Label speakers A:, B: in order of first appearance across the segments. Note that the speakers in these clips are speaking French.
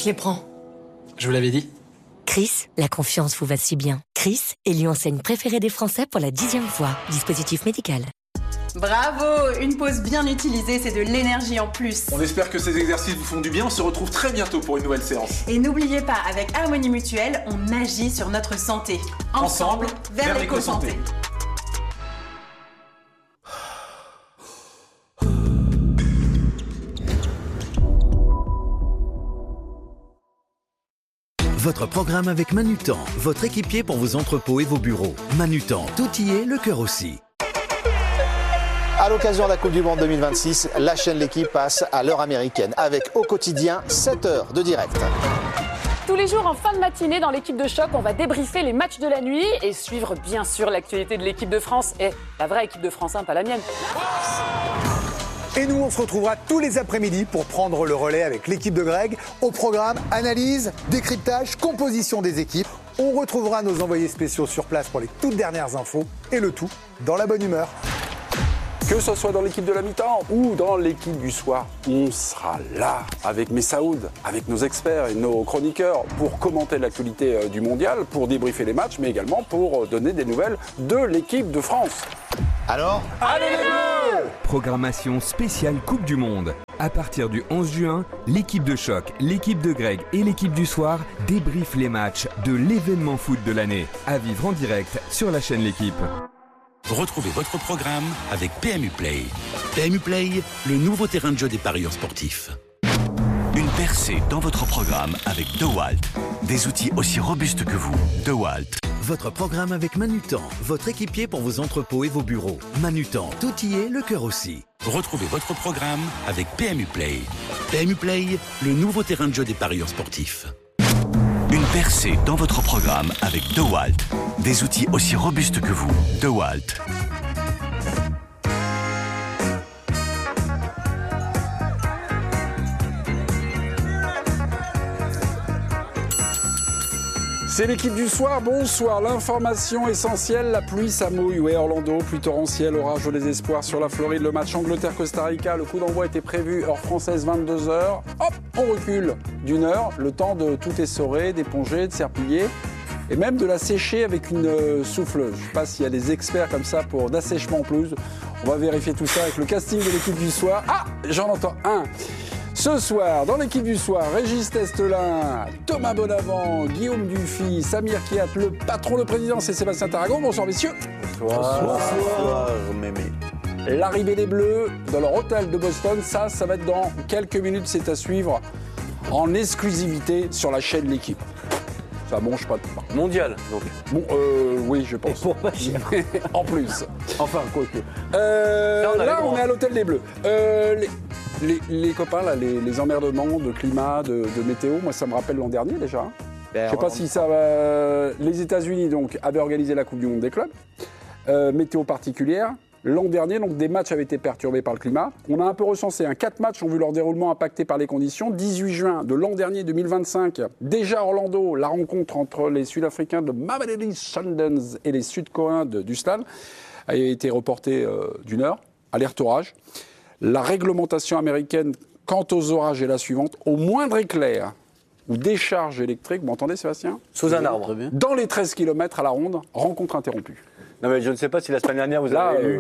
A: Je les prends.
B: Je vous l'avais dit.
C: Chris, la confiance vous va si bien. Chris, élu enseigne préférée des Français pour la 10e fois. Dispositif médical.
D: Bravo! Une pause bien utilisée, c'est de l'énergie en plus.
E: On espère que ces exercices vous font du bien. On se retrouve très bientôt pour une nouvelle séance.
D: Et n'oubliez pas, avec Harmonie Mutuelle, on agit sur notre santé. Ensemble, vers l'éco-santé.
F: Votre programme avec Manutan, votre équipier pour vos entrepôts et vos bureaux. Manutan, tout y est, le cœur aussi.
G: À l'occasion de la Coupe du Monde 2026, la chaîne L'Équipe passe à l'heure américaine avec au quotidien 7 heures de direct.
H: Tous les jours en fin de matinée dans l'équipe de choc, on va débriefer les matchs de la nuit et suivre bien sûr l'actualité de l'équipe de France. Et la vraie équipe de France, pas la mienne.
I: Et nous, on se retrouvera tous les après-midi pour prendre le relais avec l'équipe de Greg. Au programme, analyse, décryptage, composition des équipes. On retrouvera nos envoyés spéciaux sur place pour les toutes dernières infos et le tout dans la bonne humeur.
J: Que ce soit dans l'équipe de la mi-temps ou dans l'équipe du soir, on sera là avec Messaoud, avec nos experts et nos chroniqueurs pour commenter l'actualité du mondial, pour débriefer les matchs, mais également pour donner des nouvelles de l'équipe de France.
G: Alors,
J: allez les Bleus!
K: Programmation spéciale Coupe du Monde. À partir du 11 juin, l'équipe de choc, l'équipe de Greg et l'équipe du soir débriefent les matchs de l'événement foot de l'année. À vivre en direct sur la chaîne L'Équipe.
L: Retrouvez votre programme avec PMU Play. PMU Play, le nouveau terrain de jeu des parieurs sportifs. Une percée dans votre programme avec DeWalt. Des outils aussi robustes que vous. DeWalt.
F: Votre programme avec Manutan, votre équipier pour vos entrepôts et vos bureaux. Manutan, tout y est, le cœur aussi.
L: Retrouvez votre programme avec PMU Play. PMU Play, le nouveau terrain de jeu des parieurs sportifs. Une percée dans votre programme avec DeWalt. Des outils aussi robustes que vous. DeWalt.
J: C'est l'équipe du soir, bonsoir. L'information essentielle, la pluie, ça mouille. Ouais, Orlando, pluie torrentielle, orage au désespoir sur la Floride. Le match Angleterre-Costa Rica, le coup d'envoi était prévu, heure française 22h. Hop, on recule d'une heure, le temps de tout essorer, d'éponger, de serpiller et même de la sécher avec une souffleuse. Je ne sais pas s'il y a des experts comme ça pour d'assèchement en pelouse. On va vérifier tout ça avec le casting de l'équipe du soir. Ah, j'en entends un. Ce soir, dans l'équipe du soir, Régis Testelin, Thomas Bonavent, Guillaume Dufy, Samir Kiat, le patron, le président, c'est Sébastien Taragon. Bonsoir messieurs.
M: Bonsoir. Mémé.
J: L'arrivée des Bleus dans leur hôtel de Boston, ça va être dans quelques minutes, c'est à suivre en exclusivité sur la chaîne L'Équipe. Ça mange pas de pain.
M: Mondial, donc.
J: Bon, oui, je pense. En plus.
M: Enfin, quoi que.
J: Là, on est à l'hôtel des Bleus. Les copains, là, les emmerdements de climat, de météo, moi, ça me rappelle l'an dernier déjà. Hein. Je ne sais pas si ça va. Les États-Unis donc avaient organisé la Coupe du Monde des clubs. Météo particulière. L'an dernier, donc, des matchs avaient été perturbés par le climat. On a un peu recensé. 4 matchs ont vu leur déroulement impacté par les conditions. 18 juin de l'an dernier, 2025, déjà Orlando, la rencontre entre les Sud-Africains de Mamelodi Sundowns et les Sud-Coréens du Stade a été reportée d'une heure. Alerte orage. La réglementation américaine quant aux orages est la suivante. Au moindre éclair ou décharge électrique, vous m'entendez Sébastien ?
M: Sous un arbre.
J: Dans les 13 km à la ronde, rencontre interrompue.
M: Non mais je ne sais pas si la semaine dernière vous avez lu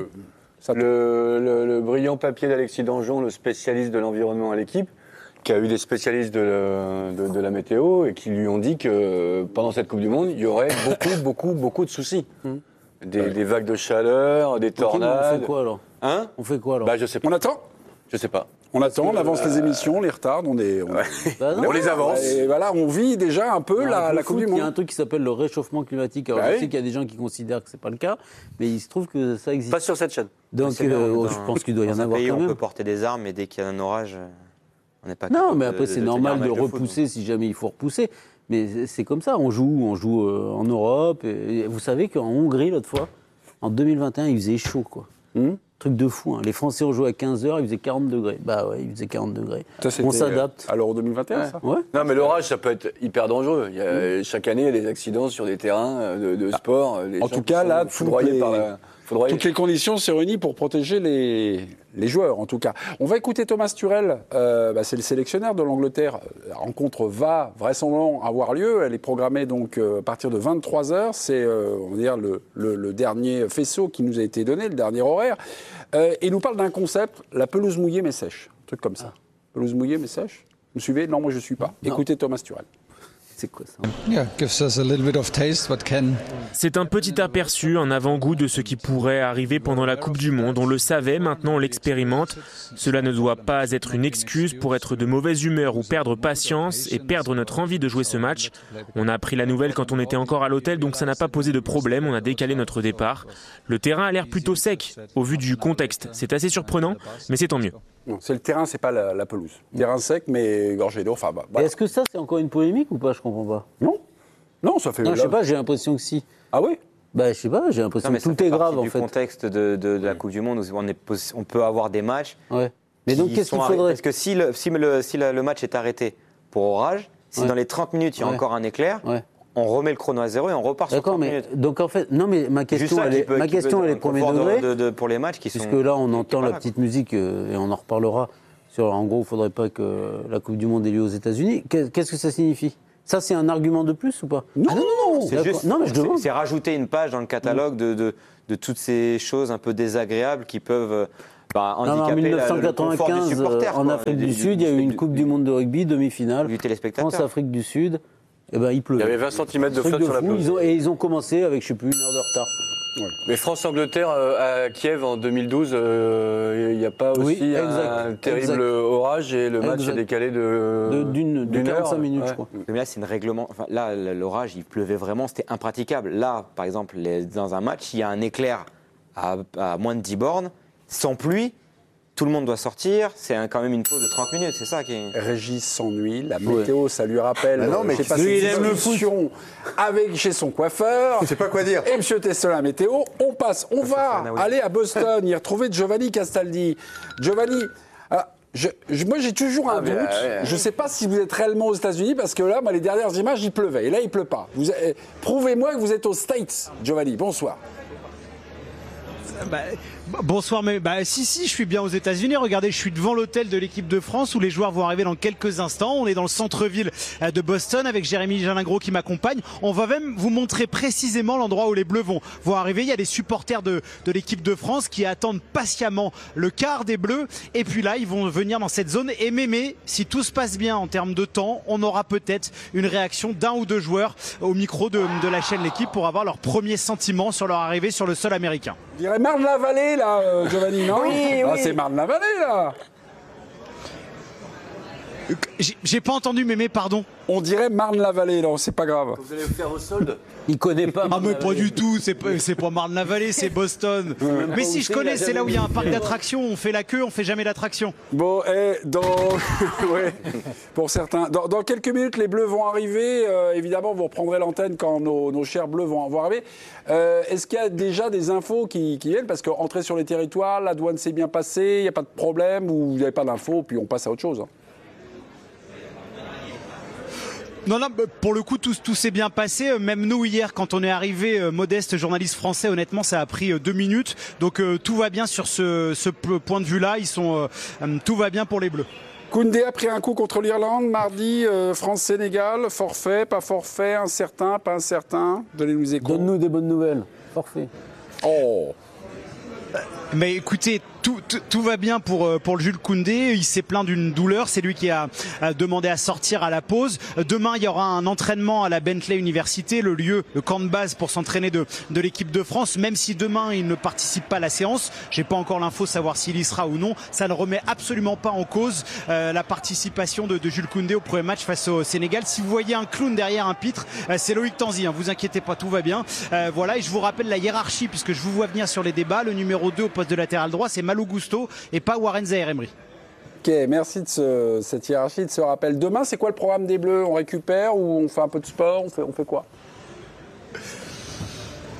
M: le brillant papier d'Alexis Danjon, le spécialiste de l'environnement à l'équipe, qui a eu des spécialistes de la météo et qui lui ont dit que pendant cette Coupe du Monde, il y aurait beaucoup de soucis. Des vagues de chaleur, des tornades.
N: On fait quoi alors ? On fait quoi alors ?
J: Je sais pas. On attend ?
M: Je sais pas.
J: On attend, on avance les émissions, on les retarde, on les avance. Et voilà, on vit déjà un peu la Coupe du Monde.
N: Il y a un truc qui s'appelle le réchauffement climatique. Alors je sais qu'il y a des gens qui considèrent que c'est pas le cas, mais il se trouve que ça existe.
M: Pas sur cette chaîne.
N: Donc je pense qu'il doit y en avoir quand même.
O: On peut porter des armes, mais dès qu'il y a un orage, on n'est pas.
N: Non, mais après c'est normal de repousser si jamais il faut repousser. Mais c'est comme ça, on joue en Europe. Et vous savez qu'en Hongrie l'autre fois, en 2021, il faisait chaud quoi. Truc de fou, hein. Les Français ont joué à 15h, il faisait 40 degrés. Bah ouais, il faisait 40 degrés.
J: On s'adapte. À l'Euro 2021, ça
N: ouais.
M: Non, mais l'orage, ça peut être hyper dangereux. Chaque année, il y a des accidents sur des terrains de sport.
J: En tout cas, là, Toutes les conditions sont réunies pour protéger les joueurs, en tout cas. On va écouter Thomas Tuchel, c'est le sélectionneur de l'Angleterre. La rencontre va vraisemblablement avoir lieu. Elle est programmée donc à partir de 23h. C'est, on va dire, le dernier faisceau qui nous a été donné, le dernier horaire. Il nous parle d'un concept, la pelouse mouillée mais sèche. Un truc comme ça. Pelouse mouillée mais sèche. Vous me suivez? Non, moi je ne suis pas. Non. Écoutez Thomas Tuchel.
N: C'est quoi ça?
A: C'est un petit aperçu, un avant-goût de ce qui pourrait arriver pendant la Coupe du Monde. On le savait, maintenant on l'expérimente. Cela ne doit pas être une excuse pour être de mauvaise humeur ou perdre patience et perdre notre envie de jouer ce match. On a appris la nouvelle quand on était encore à l'hôtel, donc ça n'a pas posé de problème. On a décalé notre départ. Le terrain a l'air plutôt sec au vu du contexte. C'est assez surprenant, mais c'est tant mieux.
J: Non, c'est le terrain, c'est pas la pelouse. Terrain sec, mais gorgé d'eau. Enfin,
N: voilà. Est-ce que ça, c'est encore une polémique ou pas? Je comprends pas.
J: Non, ça fait.
N: Non, je sais pas. J'ai l'impression que si.
J: Ah oui?
N: Je sais pas. J'ai l'impression que tout est grave en fait.
O: Du contexte de la Coupe du Monde, où on peut avoir des matchs.
N: Ouais. Mais donc, qu'est-ce qu'il faudrait?
O: Parce que si le match est arrêté pour orage, si dans les 30 minutes il y a encore un éclair. On remet le chrono à 0 et on repart sur 30 minutes.
N: Donc en fait, non mais ma question elle est premier degré.
O: Pour les matchs qui sont...
N: Puisque là on entend la petite musique et on en reparlera. En gros, il ne faudrait pas que la Coupe du Monde ait lieu aux États-Unis. Qu'est-ce que ça signifie? Ça, c'est un argument de plus ou pas?
O: Non, c'est rajouter une page dans le catalogue de toutes ces choses un peu désagréables qui peuvent...
N: en 1995, en Afrique du Sud, il y a eu une Coupe du Monde de rugby, demi-finale. France-Afrique du Sud. Il pleut.
M: Il y avait 20 cm de flotte sur la pelouse.
N: Ils ont commencé avec, je ne sais plus, 1 heure de retard.
M: Ouais. Mais France-Angleterre à Kiev en 2012, il n'y a pas aussi un terrible orage et le match est décalé
N: d'une 45 minutes, je crois.
O: Mais là, c'est une règlement. Enfin, là, l'orage, il pleuvait vraiment, c'était impraticable. Là, par exemple, dans un match, il y a un éclair à moins de 10 bornes, sans pluie. Tout le monde doit sortir, c'est quand même une pause de 30 minutes, c'est ça qui est...
J: Régis s'ennuie, la météo, ça lui rappelle...
I: non, mais
J: lui, il aime le foot chez son coiffeur.
I: Je sais pas quoi dire.
J: Et M. Tesselin, météo, on va aller à Boston, y retrouver Giovanni Castaldi. Giovanni, moi j'ai toujours un doute, je ne sais pas si vous êtes réellement aux États-Unis, parce que là, les dernières images, il pleuvait, et là, il ne pleut pas. Prouvez-moi que vous êtes aux States, Giovanni, bonsoir.
B: Bonsoir, mais si, je suis bien aux États-Unis. Regardez, je suis devant l'hôtel de l'équipe de France où les joueurs vont arriver dans quelques instants. On est dans le centre-ville de Boston avec Jérémy Jalingro qui m'accompagne. On va même vous montrer précisément l'endroit où les Bleus vont arriver. Il y a des supporters de l'équipe de France qui attendent patiemment le quart des Bleus. Et puis là, ils vont venir dans cette zone. Et Mémé, si tout se passe bien en termes de temps, on aura peut-être une réaction d'un ou deux joueurs au micro de la chaîne L'Équipe pour avoir leurs premiers sentiments sur leur arrivée sur le sol américain.
J: Je dirais Marne-la-Vallée, là, Giovanni, non?
B: Oui.
J: C'est Marne-la-Vallée, là.
B: J'ai pas entendu, Mémé, pardon.
J: On dirait Marne-la-Vallée, là, c'est pas grave.
N: Vous allez le faire au solde? Il connaît pas.
B: Ah, mais pas du tout, c'est pas Marne-la-Vallée, c'est Boston. Mais si je connais, c'est là où il y a un parc d'attractions, on fait la queue, on fait jamais d'attraction.
J: Bon, pour certains. Dans quelques minutes, les Bleus vont arriver. Évidemment, vous reprendrez l'antenne quand nos chers Bleus vont arriver. Est-ce qu'il y a déjà des infos qui viennent? Parce qu'entrer sur les territoires, la douane s'est bien passée, il n'y a pas de problème, ou vous n'avez pas d'infos, puis on passe à autre chose.
B: Non, pour le coup, tout s'est bien passé. Même nous, hier, quand on est arrivé, Modeste, journaliste français, honnêtement, ça a pris 2 minutes. Donc, tout va bien sur ce point de vue-là. Tout va bien pour les Bleus.
J: Koundé a pris un coup contre l'Irlande mardi, France-Sénégal, forfait, pas forfait, incertain, pas incertain. Donnez-nous des échos.
N: Donne-nous des bonnes nouvelles. Forfait.
J: Oh.
B: Mais écoutez, tout va bien pour le Jules Koundé. Il s'est plaint d'une douleur. C'est lui qui a demandé à sortir à la pause. Demain, il y aura un entraînement à la Bentley Université, le camp de base pour s'entraîner de l'équipe de France. Même si demain, il ne participe pas à la séance, j'ai pas encore l'info savoir s'il y sera ou non. Ça ne remet absolument pas en cause la participation de Jules Koundé au premier match face au Sénégal. Si vous voyez un clown derrière un pitre, c'est Loïc Tanzi. Vous inquiétez pas, tout va bien. Voilà, et je vous rappelle la hiérarchie puisque je vous vois venir sur les débats. Le numéro 2 au poste de latéral droit, c'est Malo Gusto et pas Warren Zaïre-Emery.
J: Ok, merci de cette hiérarchie, de ce rappel. Demain, c'est quoi le programme des Bleus? On récupère ou on fait un peu de sport? On fait quoi?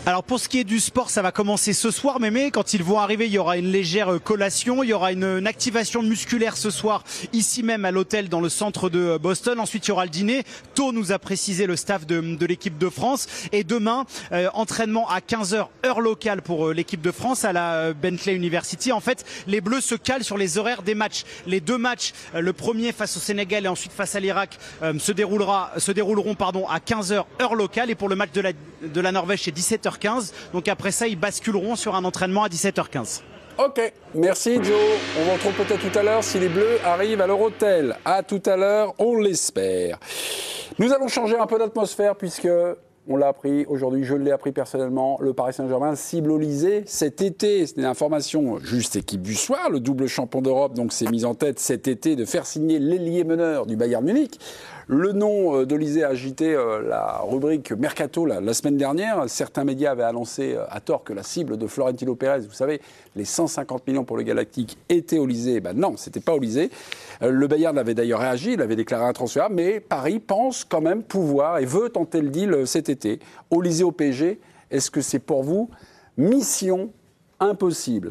B: Alors pour ce qui est du sport, ça va commencer ce soir, mais quand ils vont arriver, il y aura une légère collation, il y aura une activation musculaire ce soir, ici même à l'hôtel dans le centre de Boston. Ensuite, il y aura le dîner. Tôt nous a précisé le staff de l'équipe de France. Et demain, entraînement à 15h heure locale pour l'équipe de France à la Bentley University. En fait, les Bleus se calent sur les horaires des matchs. Les deux matchs, le premier face au Sénégal et ensuite face à l'Irak, se dérouleront à 15h heure locale. Et pour le match de la Norvège, c'est 17h15. Donc après ça, ils basculeront sur un entraînement à 17h15.
J: Ok, merci Joe. On vous retrouve peut-être tout à l'heure si les Bleus arrivent à leur hôtel. À tout à l'heure, on l'espère. Nous allons changer un peu d'atmosphère puisque, on l'a appris aujourd'hui, je l'ai appris personnellement, le Paris Saint-Germain cible Olysée cet été. C'est une information juste équipe du soir. Le double champion d'Europe donc s'est mis en tête cet été de faire signer l'ailier meneur du Bayern Munich. Le nom d'Olysée a agité la rubrique Mercato la semaine dernière. Certains médias avaient annoncé à tort que la cible de Florentino Pérez, vous savez, les 150 millions pour le Galactique, était Olysée. Ben non, c'était pas Olysée. Le Bayern avait d'ailleurs réagi, il avait déclaré intransférable, mais Paris pense quand même pouvoir et veut tenter le deal cet été. Olysée au PSG, est-ce que c'est pour vous mission impossible?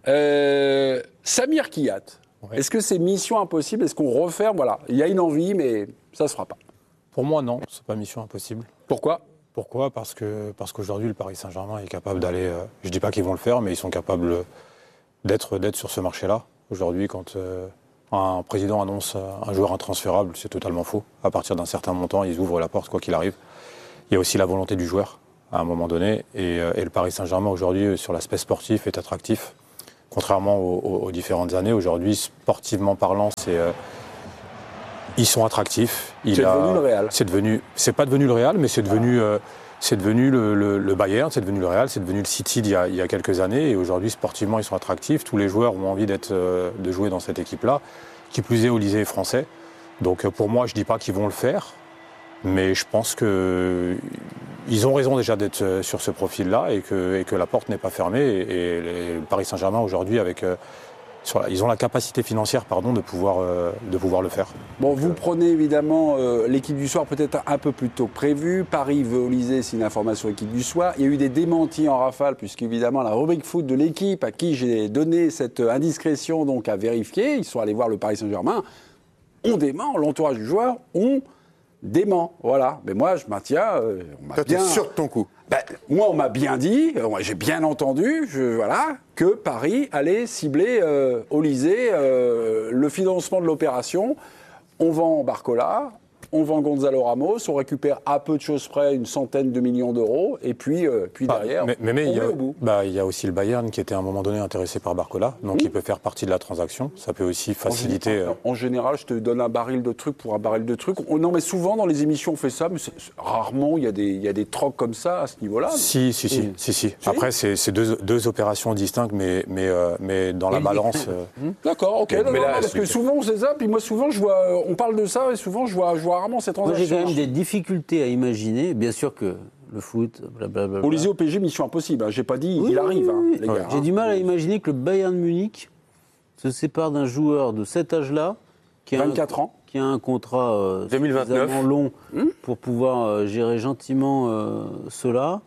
J: Samir Kiyat, est-ce que c'est mission impossible? Est-ce qu'on referme? Voilà, il y a une envie, mais ça ne se fera pas.
P: Pour moi, non, c'est pas mission impossible.
J: Pourquoi?
P: Pourquoi? Parce qu'aujourd'hui, le Paris Saint-Germain est capable d'aller... je ne dis pas qu'ils vont le faire, mais ils sont capables d'être sur ce marché-là. Aujourd'hui, quand un président annonce un joueur intransférable, c'est totalement faux. À partir d'un certain montant, ils ouvrent la porte, quoi qu'il arrive. Il y a aussi la volonté du joueur, à un moment donné. Et le Paris Saint-Germain, aujourd'hui, sur l'aspect sportif, est attractif. Contrairement aux différentes années, aujourd'hui, sportivement parlant, ils sont attractifs.
J: C'est devenu le Real.
P: C'est pas devenu le Real, mais c'est devenu le Bayern, c'est devenu le Real, c'est devenu le City il y a quelques années. Et aujourd'hui, sportivement, ils sont attractifs. Tous les joueurs ont envie de jouer dans cette équipe-là. Qui plus est, Olysée est français. Donc pour moi, je dis pas qu'ils vont le faire, mais je pense qu'ils ont raison déjà d'être sur ce profil-là et que la porte n'est pas fermée. Et le Paris Saint-Germain aujourd'hui, ils ont la capacité financière de pouvoir le faire.
J: Bon, vous prenez évidemment l'équipe du soir peut-être un peu plus tôt que prévu. Paris veut Olysée, c'est une information équipe du soir. Il y a eu des démentis en rafale, puisqu'évidemment la rubrique foot de l'équipe, à qui j'ai donné cette indiscrétion donc à vérifier, ils sont allés voir le Paris Saint-Germain, on dément, l'entourage du joueur, on dément. Voilà. Mais moi, je maintiens. On m'a bien...
Q: T'es sûr de ton coup?
J: Moi, on m'a bien dit, j'ai bien entendu, que Paris allait cibler Olysée, le financement de l'opération. On vend Barcola, on vend Gonzalo Ramos, on récupère à peu de choses près une centaine de millions d'euros, et puis derrière,
P: mais
J: on met au bout.
P: Il y a aussi le Bayern qui était à un moment donné intéressé par Barcola, donc il peut faire partie de la transaction. Ça peut aussi faciliter...
J: En général, je te donne un baril de trucs pour un baril de trucs. Non, mais souvent dans les émissions on fait ça, mais rarement il y a des trocs comme ça à ce niveau-là.
P: Si. Après, c'est deux opérations distinctes, mais dans la balance...
J: D'accord, ok. Parce que souvent on sait ça, puis moi souvent on parle de ça, et souvent je vois rarement ces transactions.
N: Moi j'ai quand même des difficultés à imaginer, bien sûr que le foot, blablabla.
J: Olysée au PSG, mission impossible. J'ai pas dit il arrive, les gars.
N: J'ai du mal à imaginer que le Bayern Munich se sépare d'un joueur de cet âge-là, qui a
J: 24 ans,
N: qui a un contrat
M: 2029
N: suffisamment long pour pouvoir gérer gentiment cela.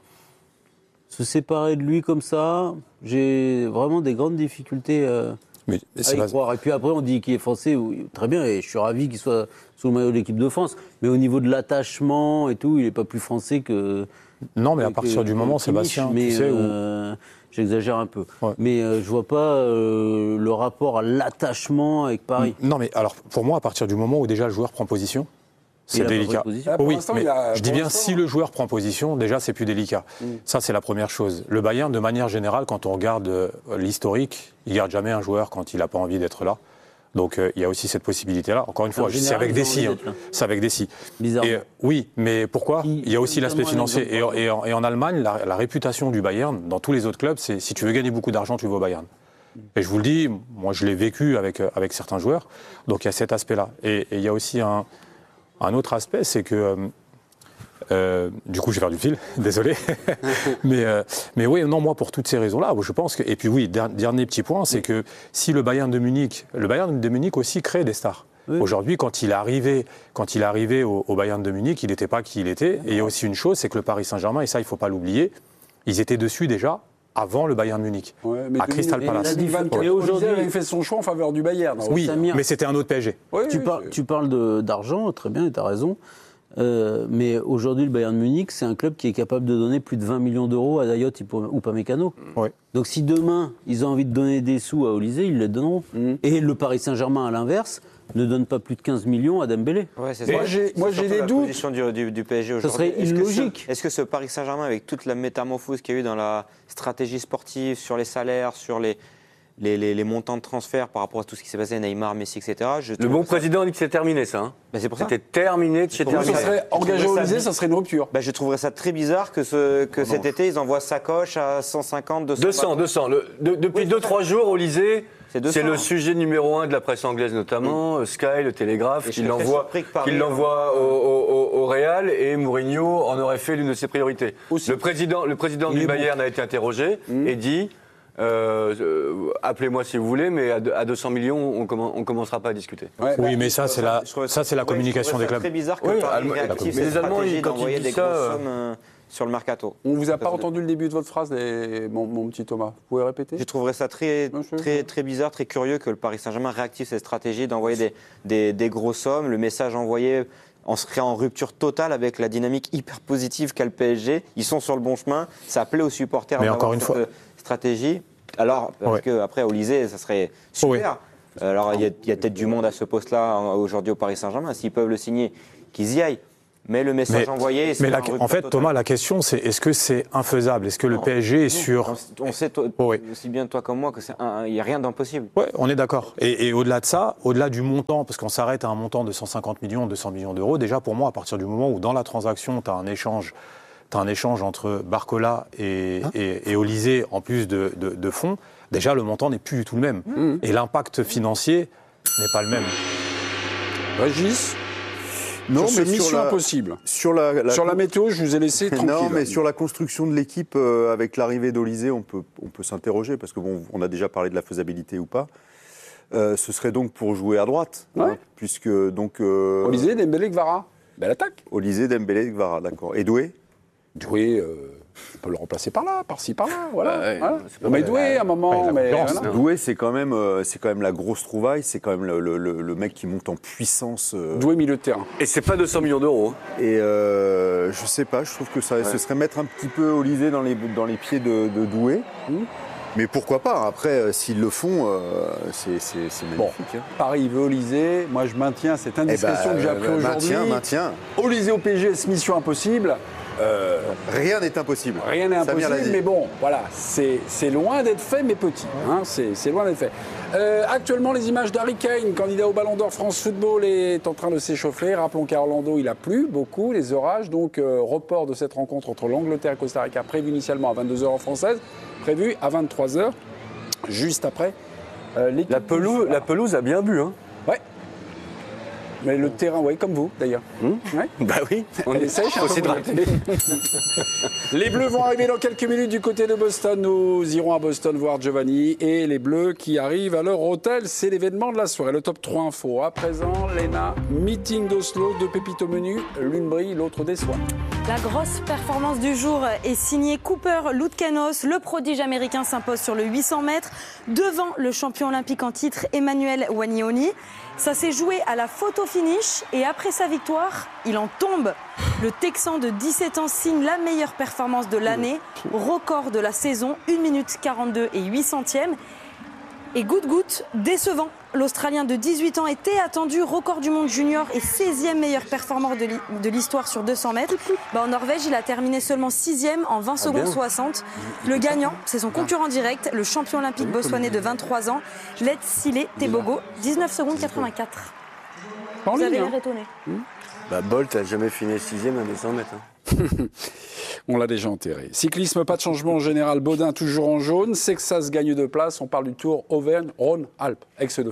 N: Se séparer de lui comme ça, j'ai vraiment des grandes difficultés à y croire. Et puis après, on dit qu'il est français, très bien, et je suis ravi qu'il soit sous le maillot de l'équipe de France. Mais au niveau de l'attachement et tout, il n'est pas plus français que...
P: Non, mais à partir du moment, Sébastien,
N: mais,
P: tu sais...
N: j'exagère un peu. Ouais. Mais je ne vois pas le rapport à l'attachement avec Paris.
P: Non, mais alors, pour moi, à partir du moment où déjà le joueur prend position, c'est délicat. Oui, mais je dis bien, si le joueur prend position, déjà, c'est plus délicat. Ça, c'est la première chose. Le Bayern, de manière générale, quand on regarde l'historique, il ne garde jamais un joueur quand il n'a pas envie d'être là. Donc, il y a aussi cette possibilité-là. Encore une fois, c'est avec des si. C'est avec des si. Oui, mais pourquoi? Il y a aussi l'aspect financier. Et en Allemagne, la réputation du Bayern, dans tous les autres clubs, c'est si tu veux gagner beaucoup d'argent, tu vas au Bayern. Et je vous le dis, moi, je l'ai vécu avec certains joueurs. Donc, il y a cet aspect-là. Et il y a aussi un autre aspect, c'est que, du coup, je vais faire du fil, désolé. mais oui, non, moi, pour toutes ces raisons-là, je pense que. Et puis oui, dernier petit point, c'est que si le Bayern de Munich aussi crée des stars. Oui. Aujourd'hui, quand il est arrivé au Bayern de Munich, il n'était pas qui il était. Et il y a aussi une chose, c'est que le Paris Saint-Germain, et ça, il ne faut pas l'oublier, ils étaient dessus déjà avant le Bayern Munich, à Crystal Palace.
J: Et aujourd'hui, il a fait son choix en faveur du Bayern.
P: Oui, mais c'était un autre PSG.
N: Tu parles d'argent, très bien, tu as raison. Mais aujourd'hui, le Bayern Munich, c'est un club qui est capable de donner plus de 20 millions d'euros à Dayot ou Upamecano.
P: Oui.
N: Donc si demain, ils ont envie de donner des sous à Olysée, ils les donneront. Et le Paris Saint-Germain, à l'inverse, ne donne pas plus de 15 millions à Dembélé.
O: Ouais, c'est ça.
J: Moi, j'ai des doutes.
O: La position du PSG aujourd'hui.
N: Ça serait illogique.
O: Est-ce que ce Paris Saint-Germain, avec toute la métamorphose qu'il y a eu dans la stratégie sportive, sur les salaires, sur les montants de transfert par rapport à tout ce qui s'est passé, Neymar, Messi, etc.
M: Le bon président dit que c'est terminé, ça. Hein.
O: Ben c'est pour ça.
M: C'était terminé de chez terminé.
J: Ça serait engagé au Olysée, ça serait une rupture.
O: Ben je trouverais ça très bizarre que cet été, ils envoient Sacoche à 150, 200.
M: 200. Depuis 2-3 jours, Olysée, c'est le sujet numéro 1 de la presse anglaise notamment, Sky, le Télégraphe, qui l'envoie au Real, et Mourinho en aurait fait l'une de ses priorités. Le président du Bayern a été interrogé et dit... appelez-moi si vous voulez, mais à 200 millions, on commencera pas à discuter.
P: Oui, mais ça, c'est la communication des clubs.
O: C'est très bizarre que Paris réactive cette stratégie d'envoyer des grosses sommes sur le mercato.
J: On vous a pas entendu le début de votre phrase, mon petit Thomas. Vous pouvez répéter ?
O: Je trouverais ça très bizarre, très curieux que le Paris Saint-Germain réactive cette stratégie d'envoyer des grosses sommes. Le message envoyé serait en rupture totale avec la dynamique hyper positive qu'a le PSG. Ils sont sur le bon chemin. Ça plaît aux supporters d'avoir cette stratégie. Alors, parce qu'après, au Olysée, ça serait super. Alors, il y a peut-être du monde à ce poste-là aujourd'hui au Paris Saint-Germain. S'ils peuvent le signer, qu'ils y aillent. Mais le message envoyé...
P: en fait, Thomas, la question, c'est est-ce que c'est infaisable ? Est-ce que le PSG est sûr ?
O: On sait aussi bien toi comme moi qu'il n'y a rien d'impossible.
P: Oui, on est d'accord. Et au-delà de ça, au-delà du montant, parce qu'on s'arrête à un montant de 150 millions, 200 millions d'euros, déjà pour moi, à partir du moment où dans la transaction, tu as un échange entre Barcola et Olysée en plus de fonds, déjà le montant n'est plus du tout le même. Et l'impact financier n'est pas le même.
J: Régis ? Non, mais mission impossible. Sur la météo, je vous ai laissé tranquille.
Q: Non, mais sur la construction de l'équipe, avec l'arrivée d'Olysée, on peut s'interroger, parce que on a déjà parlé de la faisabilité ou pas. Ce serait donc pour jouer à droite, puisque donc...
J: Olysée, Dembélé, Gvara. Belle attaque.
Q: Olysée, Dembélé, Gvara, d'accord. Et Doué ?
J: Doué, on peut le remplacer par-ci, par-là, voilà. Mais Doué, à un moment...
Q: Doué, c'est quand même la grosse trouvaille, c'est quand même le mec qui monte en puissance.
J: Doué, milieu de terrain.
M: Et c'est pas 200 millions d'euros.
Q: Et je sais pas, je trouve que ce serait mettre un petit peu Olysée dans les pieds de Doué. Mais pourquoi pas ? Après, s'ils le font, c'est magnifique.
J: Bon, Paris veut Olysée. Moi, je maintiens cette indiscrétion que j'ai appris aujourd'hui.
Q: Maintien.
J: Olysée au PSG, c'est mission impossible.
Q: Rien n'est impossible.
J: Rien n'est impossible, mais bon, voilà, c'est loin d'être fait, mais petit. Hein, c'est loin d'être fait. Actuellement, les images d'Harry Kane, candidat au Ballon d'Or France Football, est en train de s'échauffer. Rappelons qu'à Orlando, il a plu beaucoup, les orages. Donc, report de cette rencontre entre l'Angleterre et Costa Rica, prévu initialement à 22h en française, prévu à 23h, juste après l'équipe.
M: La pelouse a bien bu, hein.
J: Ouais. Mais le terrain, comme vous, d'ailleurs. Ouais.
M: Bah oui,
J: on essaie, Les Bleus vont arriver dans quelques minutes du côté de Boston. Nous irons à Boston voir Giovanni et les Bleus qui arrivent à leur hôtel. C'est l'événement de la soirée, le top 3 info. À présent, Léna, meeting d'Oslo, 2 pépites au menu. L'une brille, l'autre déçoit.
R: La grosse performance du jour est signée Cooper Loutkanos. Le prodige américain s'impose sur le 800 mètres devant le champion olympique en titre Emmanuel Wanyoni. Ça s'est joué à la photo finish et après sa victoire, il en tombe. Le Texan de 17 ans signe la meilleure performance de l'année, record de la saison, 1 minute 42 et 8 centièmes. Et goutte décevant. L'Australien de 18 ans était attendu, record du monde junior et 16e meilleure performance de l'histoire sur 200 mètres. En Norvège, il a terminé seulement 6e en 20 secondes 60. Le gagnant, c'est son concurrent direct, le champion olympique botswanais de 23 ans, Letsile Tebogo, 19 secondes 84. Vous avez l'air étonné.
M: Bolt n'a jamais fini 6e à 200 mètres.
J: On l'a déjà enterré. Cyclisme, pas de changement en général. Baudin toujours en jaune. Sexas gagne 2 places. On parle du Tour Auvergne-Rhône-Alpes, ex-Dauphiné.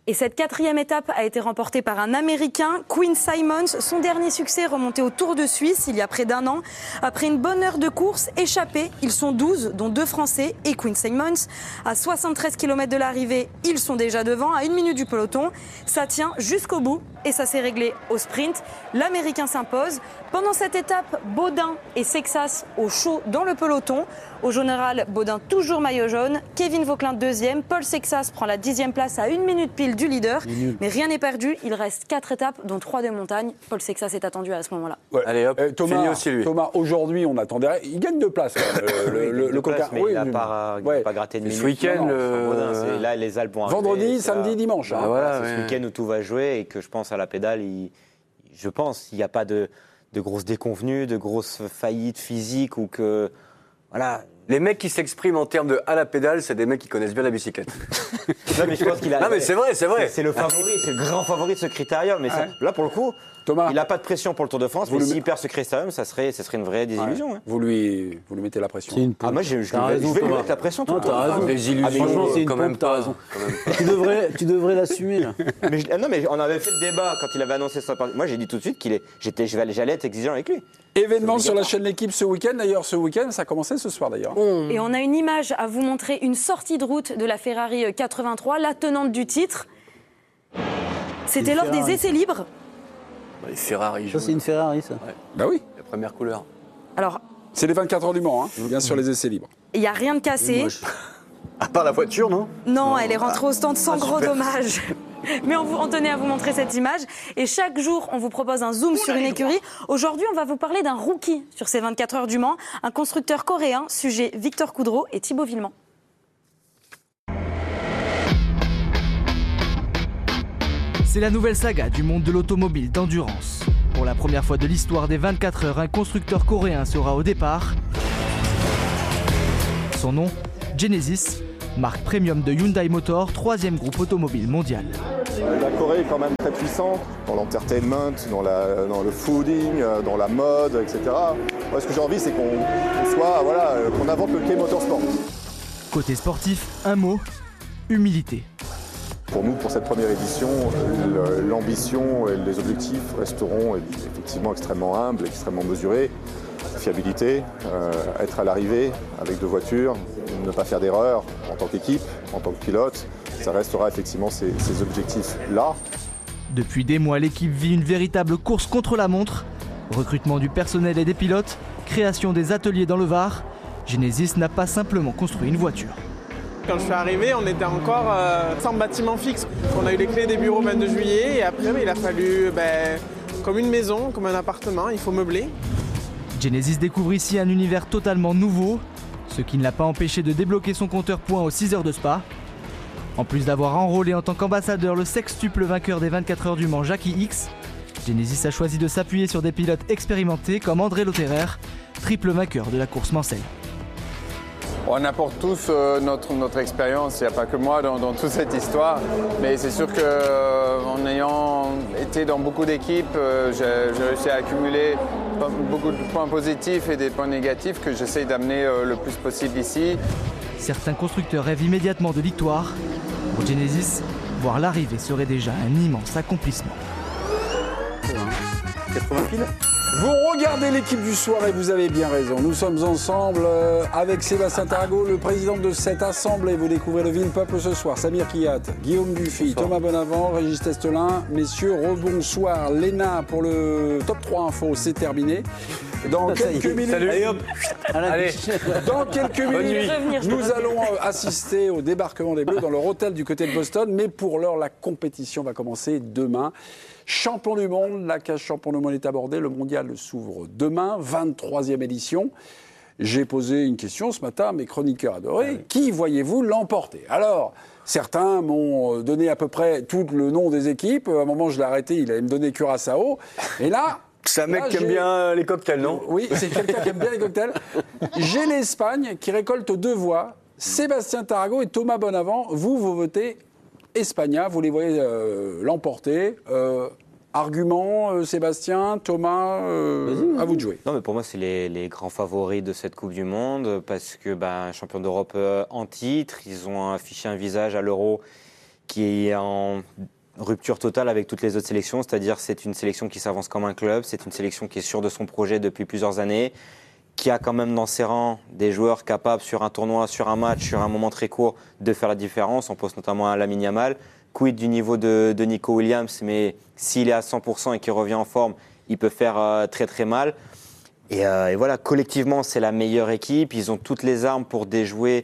R: Et cette 4e étape a été remportée par un Américain, Quinn Simmons. Son dernier succès remonté au Tour de Suisse il y a près d'1 an. Après une bonne heure de course, échappés, ils sont 12, dont 2 Français et Quinn Simmons. À 73 km de l'arrivée, ils sont déjà devant, à 1 minute du peloton. Ça tient jusqu'au bout et ça s'est réglé au sprint. L'Américain s'impose. Pendant cette étape, Baudin et Sexas au chaud dans le peloton. Au général, Baudin toujours maillot jaune. Kevin Vauquelin 2e. Paul Sexas prend la 10e place à 1 minute pile du leader. Mais rien n'est perdu. Il reste 4 étapes, dont 3 de montagne. Paul Sexas est attendu à ce moment-là.
J: Ouais. Allez hop, Thomas, aujourd'hui, on attendait. Il gagne 2 places. Le
O: coca. Il n'a pas gratté de minute.
M: Ce week-end,
O: là, les Alpes vont arriver.
J: Vendredi, samedi, dimanche.
O: C'est ce week-end où tout va jouer et que je pense à la pédale, je pense qu'il n'y a pas de grosses déconvenues, de grosses faillites physiques ou que. Voilà.
M: Les mecs qui s'expriment en termes de à la pédale, c'est des mecs qui connaissent bien la bicyclette.
O: Non, mais je pense qu'il a.
M: Non, mais c'est vrai.
O: C'est le favori, c'est le grand favori de ce critérium. Mais là, pour le coup, Thomas, il n'a pas de pression pour le Tour de France. Mais s'il perd ce critérium, ça serait une vraie désillusion.
J: Ouais. Vous lui mettez la pression.
O: Moi, je vais lui mettre la pression.
N: Non, t'as raison.
M: Désillusion,
N: c'est
M: quand même.
N: T'as raison. Tu devrais l'assumer là.
O: mais on avait fait le débat quand il avait annoncé ça. Moi, j'ai dit tout de suite j'allais être exigeant avec lui.
J: Événement sur la chaîne L'Équipe ce week-end. D'ailleurs, ce week-end, ça a commencé ce soir d'ailleurs.
R: Et on a une image à vous montrer, une sortie de route de la Ferrari 83, la tenante du titre. C'était lors des essais libres.
M: Les Ferrari.
N: Ça, c'est une Ferrari, ça.
M: Ouais.
J: Bah oui.
M: La première couleur.
R: Alors.
J: C'est les 24 heures du Mans, bien sûr, les essais libres.
R: Il n'y a rien de cassé.
M: À part la voiture, non ?
R: Non, elle est rentrée au stand sans gros dommages. Mais on tenait à vous montrer cette image. Et chaque jour, on vous propose un zoom sur une écurie. Aujourd'hui, on va vous parler d'un rookie sur ces 24 heures du Mans, un constructeur coréen, sujet Victor Coudreau et Thibaut Villemont.
S: C'est la nouvelle saga du monde de l'automobile d'endurance. Pour la première fois de l'histoire des 24 heures, un constructeur coréen sera au départ. Son nom, Genesis, marque premium de Hyundai Motor, 3e groupe automobile mondial.
T: La Corée est quand même très puissante dans l'entertainment, dans le fooding, dans la mode, etc. Moi, ce que j'ai envie, c'est qu'on invente le K-Motorsport.
S: Côté sportif, un mot, humilité.
T: Pour nous, pour cette première édition, l'ambition et les objectifs resteront effectivement extrêmement humbles, extrêmement mesurés. Fiabilité, être à l'arrivée avec 2 voitures, ne pas faire d'erreur en tant qu'équipe, en tant que pilote, ça restera effectivement ces objectifs-là.
S: Depuis des mois, l'équipe vit une véritable course contre la montre. Recrutement du personnel et des pilotes, création des ateliers dans le Var. Genesis n'a pas simplement construit une voiture.
U: Quand je suis arrivé, on était encore sans bâtiment fixe. On a eu les clés des bureaux le 22 juillet et après, il a fallu, comme une maison, comme un appartement, il faut meubler.
S: Genesis découvre ici un univers totalement nouveau, ce qui ne l'a pas empêché de débloquer son compteur points aux 6 heures de Spa. En plus d'avoir enrôlé en tant qu'ambassadeur le sextuple vainqueur des 24 heures du Mans, Jackie X, Genesis a choisi de s'appuyer sur des pilotes expérimentés comme André Lotterer, triple vainqueur de la course Mansell.
V: On apporte tous notre expérience, il n'y a pas que moi dans toute cette histoire, mais c'est sûr qu'en ayant été dans beaucoup d'équipes, j'ai réussi à accumuler beaucoup de points positifs et des points négatifs que j'essaye d'amener le plus possible ici.
S: Certains constructeurs rêvent immédiatement de victoire. Pour Genesis, voir l'arrivée serait déjà un immense accomplissement.
J: 80 piles. Vous regardez l'équipe du soir et vous avez bien raison. Nous sommes ensemble avec Sébastien Tarago, le président de cette assemblée. Vous découvrez le Ville Peuple ce soir. Samir Kiyat, Guillaume Dufy, Thomas Bonavent, Régis Testelin. Messieurs, rebonsoir. Léna pour le top 3 info, c'est terminé. Dans quelques minutes, dans quelques minutes, nous allons assister au débarquement des Bleus dans leur hôtel du côté de Boston. Mais pour l'heure, la compétition va commencer demain. Champion du monde, la case champion du monde est abordée. Le mondial s'ouvre demain, 23e édition. J'ai posé une question ce matin à mes chroniqueurs adorés. Qui voyez-vous l'emporter ? Alors, certains m'ont donné à peu près tout le nom des équipes. À un moment, je l'ai arrêté, il allait me donner Curaçao. Et là...
M: C'est un mec qui aime bien les cocktails, non ?
J: Oui, c'est quelqu'un qui aime bien les cocktails. J'ai l'Espagne qui récolte 2 voix. Sébastien Tarago et Thomas Bonavent, vous votez Espagna, vous les voyez l'emporter. Argument, Sébastien, Thomas, à vous de jouer.
O: Non, mais pour moi, c'est les grands favoris de cette Coupe du Monde parce que champion d'Europe en titre, ils ont affiché un visage à l'Euro qui est en rupture totale avec toutes les autres sélections, c'est-à-dire c'est une sélection qui s'avance comme un club, c'est une sélection qui est sûre de son projet depuis plusieurs années, qui a quand même dans ses rangs des joueurs capables sur un tournoi, sur un match, sur un moment très court, de faire la différence. On pense notamment à Lamine Yamal. Quid du niveau de Nico Williams, mais s'il est à 100% et qu'il revient en forme, il peut faire très très mal. Et voilà, collectivement, c'est la meilleure équipe. Ils ont toutes les armes pour déjouer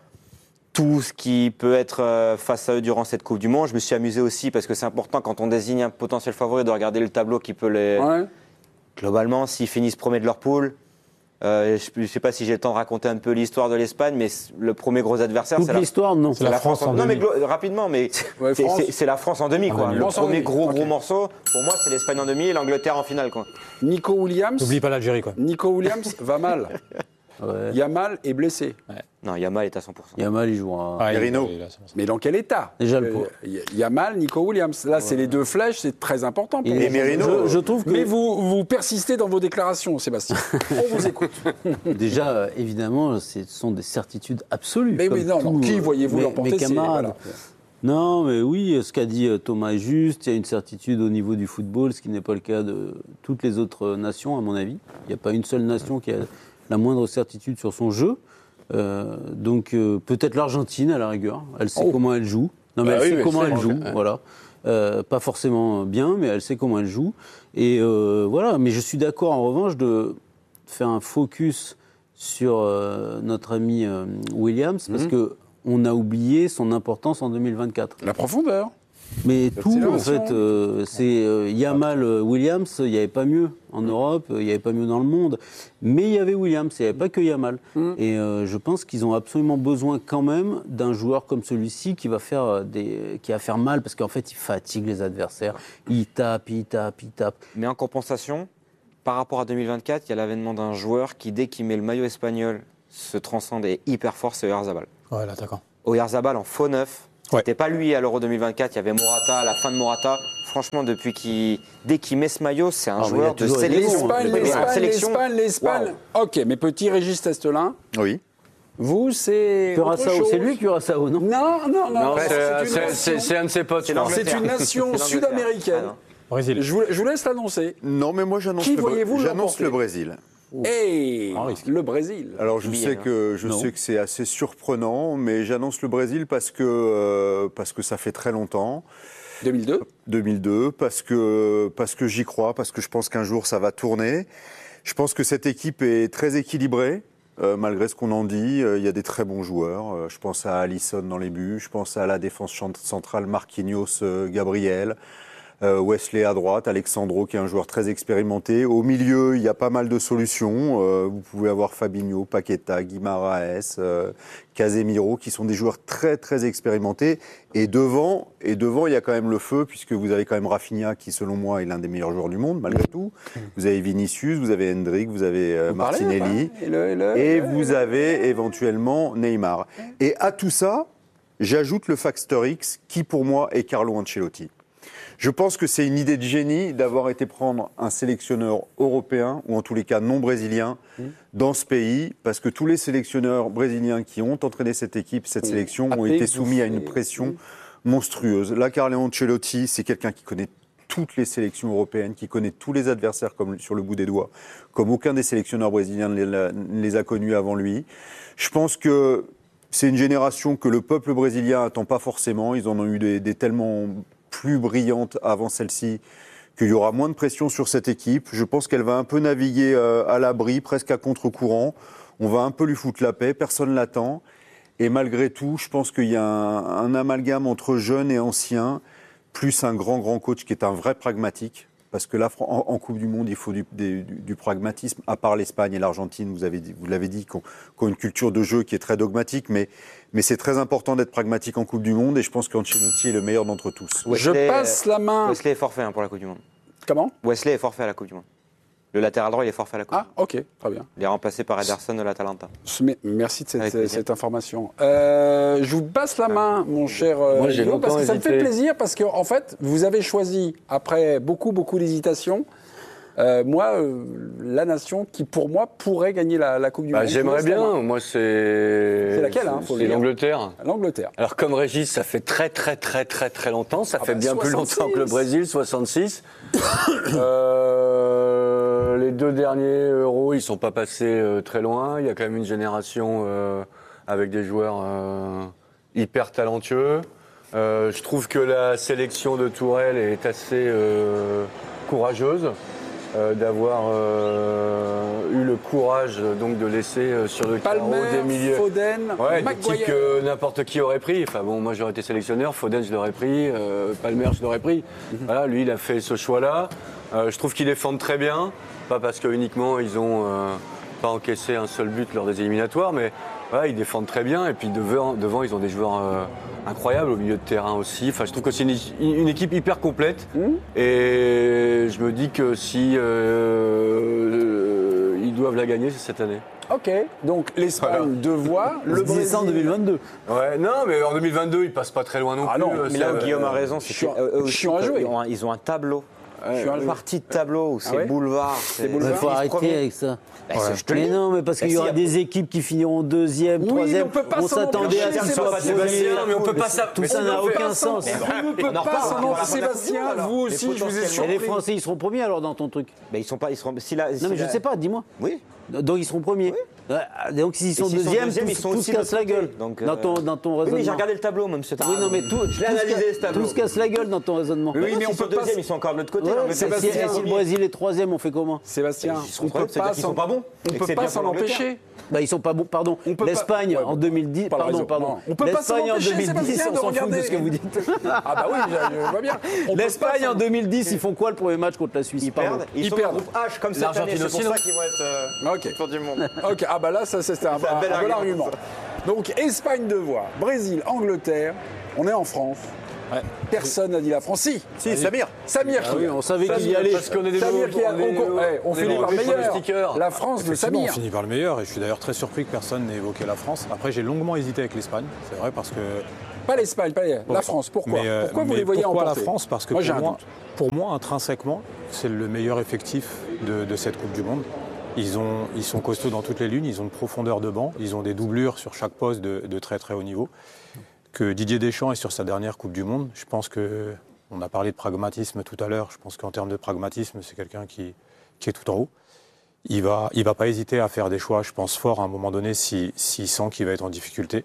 O: tout ce qui peut être face à eux durant cette Coupe du Monde. Je me suis amusé aussi parce que c'est important quand on désigne un potentiel favori de regarder le tableau qui peut les... Ouais. Globalement, s'ils finissent premiers de leur poule, je ne sais pas si j'ai le temps de raconter un peu l'histoire de l'Espagne, mais le premier gros adversaire,
N: toute l'histoire, non.
O: C'est la France en demi. Non, mais rapidement, mais ouais, c'est la France en demi, quoi. Le premier gros morceau, pour moi, c'est l'Espagne en demi et l'Angleterre en finale, quoi.
J: Nico Williams.
P: N'oublie pas l'Algérie, quoi.
J: Nico Williams va mal. Ouais. Yamal est blessé.
O: Ouais. Non, Yamal est à 100%.
N: Yamal, il jouera.
J: Merino. Mais dans quel état?
N: Déjà le pauvre.
J: Yamal, Nico Williams. Là, c'est les deux flèches, c'est très important pour
Q: et Merino.
J: Je trouve que... Mais vous persistez dans vos déclarations, Sébastien. On vous écoute.
N: Déjà, évidemment, ce sont des certitudes absolues.
J: Mais oui, non, qui voyez-vous l'emporter?
N: Mes camarades. Non, mais oui, ce qu'a dit Thomas est juste. Il y a une certitude au niveau du football, ce qui n'est pas le cas de toutes les autres nations, à mon avis. Il n'y a pas une seule nation qui a la moindre certitude sur son jeu. Donc peut-être l'Argentine à la rigueur. Elle sait comment elle joue. Non, mais elle sait comment elle joue. Voilà. Pas forcément bien, mais elle sait comment elle joue. Et voilà. Mais je suis d'accord en revanche de faire un focus sur notre ami Williams parce que on a oublié son importance en 2024.
J: La profondeur.
N: Mais tout, en fait, c'est Yamal, Williams, il n'y avait pas mieux en Europe, il n'y avait pas mieux dans le monde. Mais il y avait Williams, il n'y avait pas que Yamal. Et je pense qu'ils ont absolument besoin quand même d'un joueur comme celui-ci qui va faire mal, parce qu'en fait, il fatigue les adversaires. Il tape.
O: Mais en compensation, par rapport à 2024, il y a l'avènement d'un joueur qui, dès qu'il met le maillot espagnol, se transcende et est hyper fort, c'est Oyarzabal.
P: Ouais, l'attaquant.
O: Oyarzabal en faux neuf. C'était pas lui à l'Euro 2024, il y avait Morata, à la fin de Morata. Franchement, dès qu'il met ce maillot, c'est un joueur de sélection.
J: L'Espagne. Wow. Ok, mais petit Régis Testelin.
Q: Oui.
J: Vous, c'est.
N: Curaçao, c'est lui, Curaçao, non?
M: Non, c'est un de ses potes.
J: C'est une nation sud-américaine.
P: Brésil.
J: Je vous laisse l'annoncer.
Q: Non, mais moi, j'annonce le Brésil.
J: Et le Brésil.
Q: Alors je sais que c'est assez surprenant, mais j'annonce le Brésil parce que ça fait très longtemps. 2002, parce que j'y crois, parce que je pense qu'un jour ça va tourner. Je pense que cette équipe est très équilibrée. Malgré ce qu'on en dit, il y a des très bons joueurs. Je pense à Alisson dans les buts, je pense à la défense centrale Marquinhos, Gabriel. Wesley à droite, Alexandro qui est un joueur très expérimenté. Au milieu, il y a pas mal de solutions. Vous pouvez avoir Fabinho, Paqueta, Guimaraes, Casemiro qui sont des joueurs très très expérimentés. Et devant, il y a quand même le feu puisque vous avez quand même Rafinha qui selon moi est l'un des meilleurs joueurs du monde malgré tout. Vous avez Vinicius, vous avez Hendrick, vous avez Martinelli et vous avez éventuellement Neymar. Et à tout ça, j'ajoute le facteur X qui pour moi est Carlo Ancelotti. Je pense que c'est une idée de génie d'avoir été prendre un sélectionneur européen, ou en tous les cas non brésilien, dans ce pays, parce que tous les sélectionneurs brésiliens qui ont entraîné cette équipe, cette sélection, ont été soumis à une pression monstrueuse. Là, Carlo Ancelotti, c'est quelqu'un qui connaît toutes les sélections européennes, qui connaît tous les adversaires comme sur le bout des doigts, comme aucun des sélectionneurs brésiliens ne les a connus avant lui. Je pense que c'est une génération que le peuple brésilien n'attend pas forcément. Ils en ont eu des tellement plus brillante avant celle-ci, qu'il y aura moins de pression sur cette équipe. Je pense qu'elle va un peu naviguer à l'abri, presque à contre-courant. On va un peu lui foutre la paix, personne ne l'attend. Et malgré tout, je pense qu'il y a un amalgame entre jeunes et anciens, plus un grand coach qui est un vrai pragmatique. Parce que là, en Coupe du Monde, il faut du pragmatisme. À part l'Espagne et l'Argentine, vous l'avez dit, qui ont une culture de jeu qui est très dogmatique, mais c'est très important d'être pragmatique en Coupe du Monde, et je pense qu'Ancelotti est le meilleur d'entre tous.
J: Je passe la main.
O: Wesley est forfait pour la Coupe du Monde.
J: Comment?
O: Wesley est forfait à la Coupe du Monde. Le latéral droit, il est forfait à la Coupe.
J: Ah, ok, très bien.
O: Il est remplacé par Ederson de l'Atalanta.
J: Merci de cette information. Je vous passe la main, mon cher Hugo, parce que ça me fait plaisir, parce qu'en fait, vous avez choisi, après beaucoup d'hésitation, La nation qui, pour moi, pourrait gagner la Coupe du Monde.
M: J'aimerais bien. Moi, c'est
J: laquelle
M: C'est l'Angleterre.
J: L'Angleterre.
M: Alors, comme Régis, ça fait très longtemps. Ça fait bien 66. Plus longtemps que le Brésil, 66. Les 2 derniers Euros, ils sont pas passés très loin. Il y a quand même une génération avec des joueurs hyper talentueux. Je trouve que la sélection de Tourelle est assez courageuse. D'avoir eu le courage donc de laisser sur le carreau des milieux.
J: Foden,
M: des types que n'importe qui aurait pris. Enfin bon, moi j'aurais été sélectionneur, Foden je l'aurais pris, Palmer je l'aurais pris. Voilà, lui il a fait ce choix-là. Je trouve qu'ils défendent très bien, pas parce que uniquement ils ont pas encaissé un seul but lors des éliminatoires, mais voilà, ils défendent très bien. Et puis devant ils ont des joueurs incroyables au milieu de terrain aussi. Enfin, je trouve que c'est une équipe hyper complète. Et je me dis que si ils doivent la gagner, c'est cette année.
J: Ok, donc l'Espagne, 2 voix, le Brésil
N: en 2022.
M: Ouais, non, mais en 2022, ils passent pas très loin non plus.
O: Non, mais là où Guillaume a raison, c'est
J: chiant à jouer.
O: Ils ont un tableau. Une partie de tableau où c'est boulevard.
N: Il faut arrêter avec ça. Mais non, mais parce qu'il y aura des équipes qui finiront 2e, 3e. On s'attendait à ce qu'ils soient premiers.
M: Mais on peut pas ça.
N: Tout ça n'a aucun sens.
J: On ne peut pas s'en empêcher. Sébastien, vous aussi, je vous ai surpris.
N: Et les Français, ils seront premiers alors dans ton truc?
O: Ils seront pas. Non,
N: mais je sais pas, dis-moi.
O: Oui.
N: Donc ils seront premiers. Donc s'ils sont deuxièmes, tous se cassent la gueule. Dans ton raisonnement.
O: Oui, mais j'ai regardé le tableau, même ce tableau.
N: Oui, non, mais
O: je l'ai analysé ce tableau.
N: Tous se cassent la gueule dans ton raisonnement.
O: Oui, mais on peut pas. Ils sont encore de l'autre côté.
N: Si le Brésil est 3e, on fait comment?
J: Sébastien,
O: ils sont pas bons.
J: On peut pas s'en empêcher.
N: Ils sont pas bons, pardon. L'Espagne en 2010, pardon.
J: On peut pas s'en empêcher,
N: L'Espagne en 2010, on s'en fout de ce que vous dites.
J: Ah bah oui, je vois bien.
N: L'Espagne en 2010, ils font quoi le premier match contre la Suisse?
O: Ils perdent. Ils sont en groupe H comme cette année, c'est pour ça qu'ils vont être tour du monde.
J: Ok, ah bah là, ça c'était un bon argument. Donc Espagne 2 voix, Brésil, Angleterre, on est en France. Personne n'a dit la France.
Q: Si, Samir.
J: Samir qui.
N: Oui, on savait qu'il y allait.
M: Parce qu'on est des
J: Samir qui on finit par le meilleur. La France de Samir.
P: On finit par le meilleur et je suis d'ailleurs très surpris que personne n'ait évoqué la France. Après, j'ai longuement hésité avec l'Espagne, c'est vrai, parce que.
J: Pas l'Espagne, pas la France. Pourquoi? Pourquoi vous les voyez emporter?
P: Pourquoi la France? Parce que pour moi, intrinsèquement, c'est le meilleur effectif de cette Coupe du Monde. Ils sont costauds dans toutes les lignes, ils ont une profondeur de banc, ils ont des doublures sur chaque poste de très très haut niveau. Que Didier Deschamps est sur sa dernière Coupe du Monde. Je pense qu'on a parlé de pragmatisme tout à l'heure, je pense qu'en termes de pragmatisme, c'est quelqu'un qui est tout en haut. Il va pas hésiter à faire des choix, je pense, forts à un moment donné s'il sent qu'il va être en difficulté.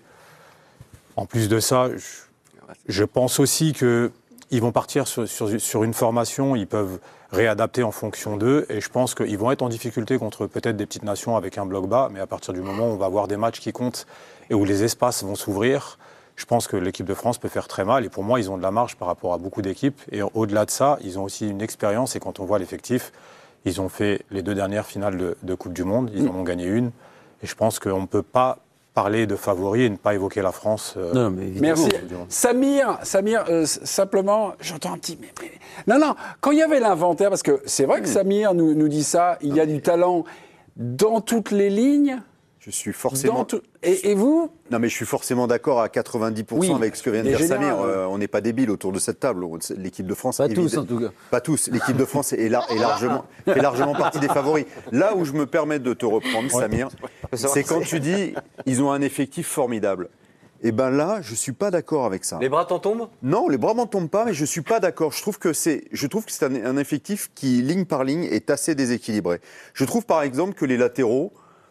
P: En plus de ça, je pense aussi qu'ils vont partir sur une formation, ils peuvent réadapter en fonction d'eux, et je pense qu'ils vont être en difficulté contre peut-être des petites nations avec un bloc bas, mais à partir du moment où on va avoir des matchs qui comptent et où les espaces vont s'ouvrir, je pense que l'équipe de France peut faire très mal, et pour moi, ils ont de la marge par rapport à beaucoup d'équipes, et au-delà de ça, ils ont aussi une expérience, et quand on voit l'effectif, ils ont fait les 2 dernières finales de Coupe du Monde, ils en ont gagné une, et je pense qu'on ne peut pas parler de favoris et ne pas évoquer la France.
N: Non, mais
J: merci. Samir, simplement, j'entends un petit... Non, quand il y avait l'inventaire, parce que c'est vrai que Samir nous dit ça, il y a du talent dans toutes les lignes.
Q: Je suis forcément...
J: Et vous?
Q: Non, mais je suis forcément d'accord à 90% avec ce que vient de dire Samir. On n'est pas débiles autour de cette table. L'équipe de France...
N: Pas tous, en tout cas.
Q: Pas tous. L'équipe de France fait largement partie des favoris. Là où je me permets de te reprendre, Samir, c'est quand tu dis ils ont un effectif formidable. Et bien là, je ne suis pas d'accord avec ça.
M: Les bras t'en tombent?
Q: Non, les bras m'en tombent pas, mais je ne suis pas d'accord. Je trouve que c'est un effectif qui, ligne par ligne, est assez déséquilibré. Je trouve par exemple que les latéraux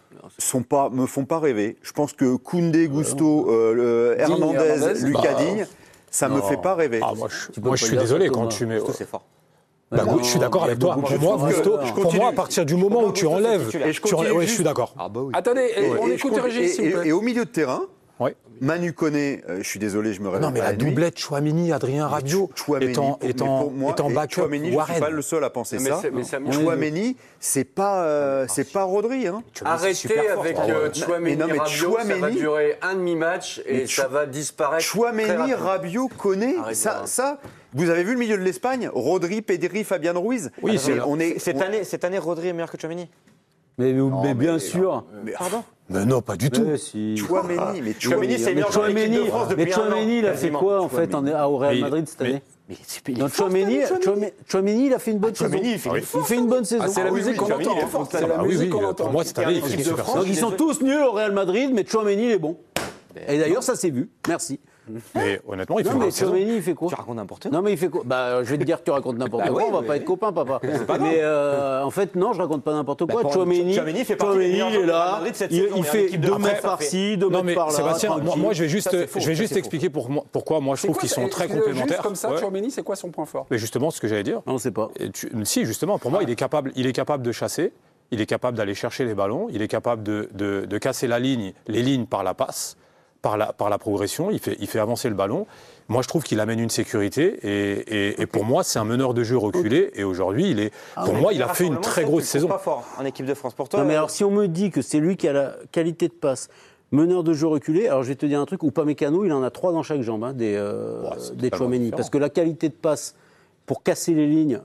Q: me font pas rêver. Je pense que Koundé, Gusto, Hernandez, Lucas Digne, ça me fait pas rêver.
P: Moi, je suis désolé quand tu mets...
O: C'est fort.
P: Je suis d'accord avec toi. Pour moi, à partir du moment où tu enlèves... je suis d'accord.
J: Attendez, on écoute Régis, s'il vous plaît.
Q: Et au milieu de terrain, Manu Koné, je suis désolé, je me réveille.
P: Non, mais la doublette Chouamini, Adrien Rabiot, étant backup,
Q: Chouameni, je ne suis pas le seul à penser ça. Chouameni, c'est pas Rodri.
M: Arrêtez avec Chouameni, Rabiot, ça va durer un demi-match et ça va disparaître.
Q: Chouameni, Rabiot, Koné, ça... Vous avez vu le milieu de l'Espagne? Rodri, Pedri, Fabian Ruiz.
O: Oui, cette année, Rodri est meilleur que Chouameni.
N: Mais bien sûr.
O: Pardon?
P: Mais non, pas du tout.
Q: Chouameni,
O: Chouameni, c'est meilleur joueur de l'équipe de France depuis un an.
N: Mais Chouameni, il a fait quoi en fait au Real Madrid cette année? Chouameni, il a fait une bonne saison. Il fait une bonne saison.
J: C'est la musique qu'on entend. C'est la musique qu'on entend.
P: Pour moi, cette année, il fait super saison.
N: Donc ils sont tous nuls au Real Madrid, mais Chouameni, il est bon. Et d'ailleurs, ça s'est vu. Merci.
P: Mais honnêtement, il fait une bonne saison.
N: Chouameni, il fait quoi?
O: Tu racontes n'importe quoi.
N: Non, mais il fait quoi? Bah, je vais te dire que tu racontes n'importe quoi. On va pas être copains, papa. Mais en fait, non, je raconte pas n'importe quoi. Chouameni, il est là. Il fait 2 mètres par-ci, 2 mètres par-là.
P: Sébastien, moi, je vais juste expliquer pourquoi moi je trouve qu'ils sont très complémentaires.
J: Juste comme ça, Chouameni, c'est quoi son point fort?
P: Mais justement, ce que j'allais dire.
N: On ne sait pas.
P: Si, justement, pour moi, il est capable de chasser. Il est capable d'aller chercher les ballons. Il est capable de casser les lignes par la passe. Par la progression, il fait avancer le ballon. Moi, je trouve qu'il amène une sécurité et pour moi, c'est un meneur de jeu reculé. Et aujourd'hui, il a fait une très grosse saison.
O: Pas fort en équipe de France pour toi.
N: Non, mais alors, si on me dit que c'est lui qui a la qualité de passe, meneur de jeu reculé, alors je vais te dire un truc, Upamecano, il en a 3 dans chaque jambe, des Chouameni. Parce que la qualité de passe pour casser les lignes,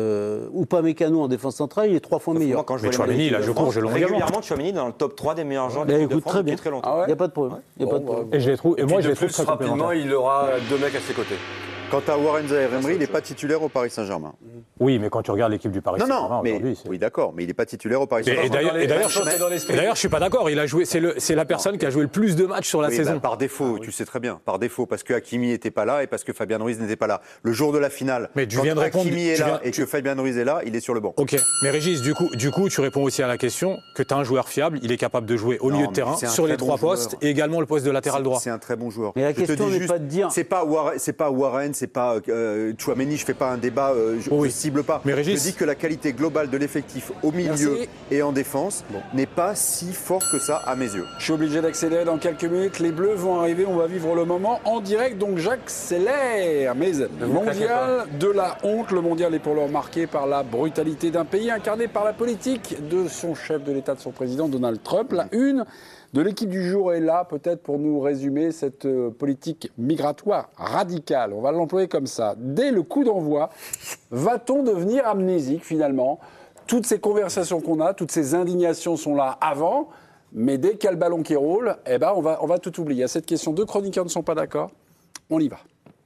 N: Upamecano en défense centrale, il est 3 fois meilleur.
P: Mais Chouameni, là, je cours, je le regarde.
O: Régulièrement, Chouameni dans le top 3 des meilleurs joueurs de l'équipe de France depuis très longtemps.
N: Il n'y a pas de problème.
P: Et je les trouve très
M: rapidement, il aura 2 mecs à ses côtés.
Q: Quant à Warren Zaïre-Emery, il n'est pas titulaire au Paris Saint-Germain.
P: Oui, mais quand tu regardes l'équipe du Paris Saint-Germain aujourd'hui,
Q: oui, d'accord, mais il n'est pas titulaire au Paris Saint-Germain.
P: Et d'ailleurs, je suis pas d'accord. Il a joué. C'est la personne qui a joué le plus de matchs sur la saison.
Q: Bah, par défaut, tu sais très bien. Par défaut, parce que Hakimi n'était pas là et parce que Fabien Ruiz n'était pas là. Le jour de la finale, quand Hakimi est là et que Fabien Ruiz est là, il est sur le banc.
P: Ok, mais Régis, du coup, tu réponds aussi à la question que tu as un joueur fiable. Il est capable de jouer au milieu de terrain, sur les 3 postes et également le poste de latéral droit.
Q: C'est un très bon joueur.
N: Mais la question n'est pas de dire.
Q: C'est pas Warren, c'est pas Chouameni, je fais pas un débat, je cible pas.
P: Mais Régis,
Q: je dis que la qualité globale de l'effectif au milieu et en défense n'est pas si fort que ça à mes yeux.
J: Je suis obligé d'accélérer dans quelques minutes. Les Bleus vont arriver, on va vivre le moment en direct, donc j'accélère. Mais mondial de la honte, le mondial est pour l'heure marqué par la brutalité d'un pays incarné par la politique de son chef de l'État, de son président Donald Trump. La une de l'équipe du jour est là, peut-être pour nous résumer cette politique migratoire radicale. On va l'employer comme ça. Dès le coup d'envoi, va-t-on devenir amnésique finalement? Toutes ces conversations qu'on a, toutes ces indignations sont là avant, mais dès qu'il y a le ballon qui roule, eh ben on va tout oublier. À cette question, 2 chroniqueurs ne sont pas d'accord. On y va.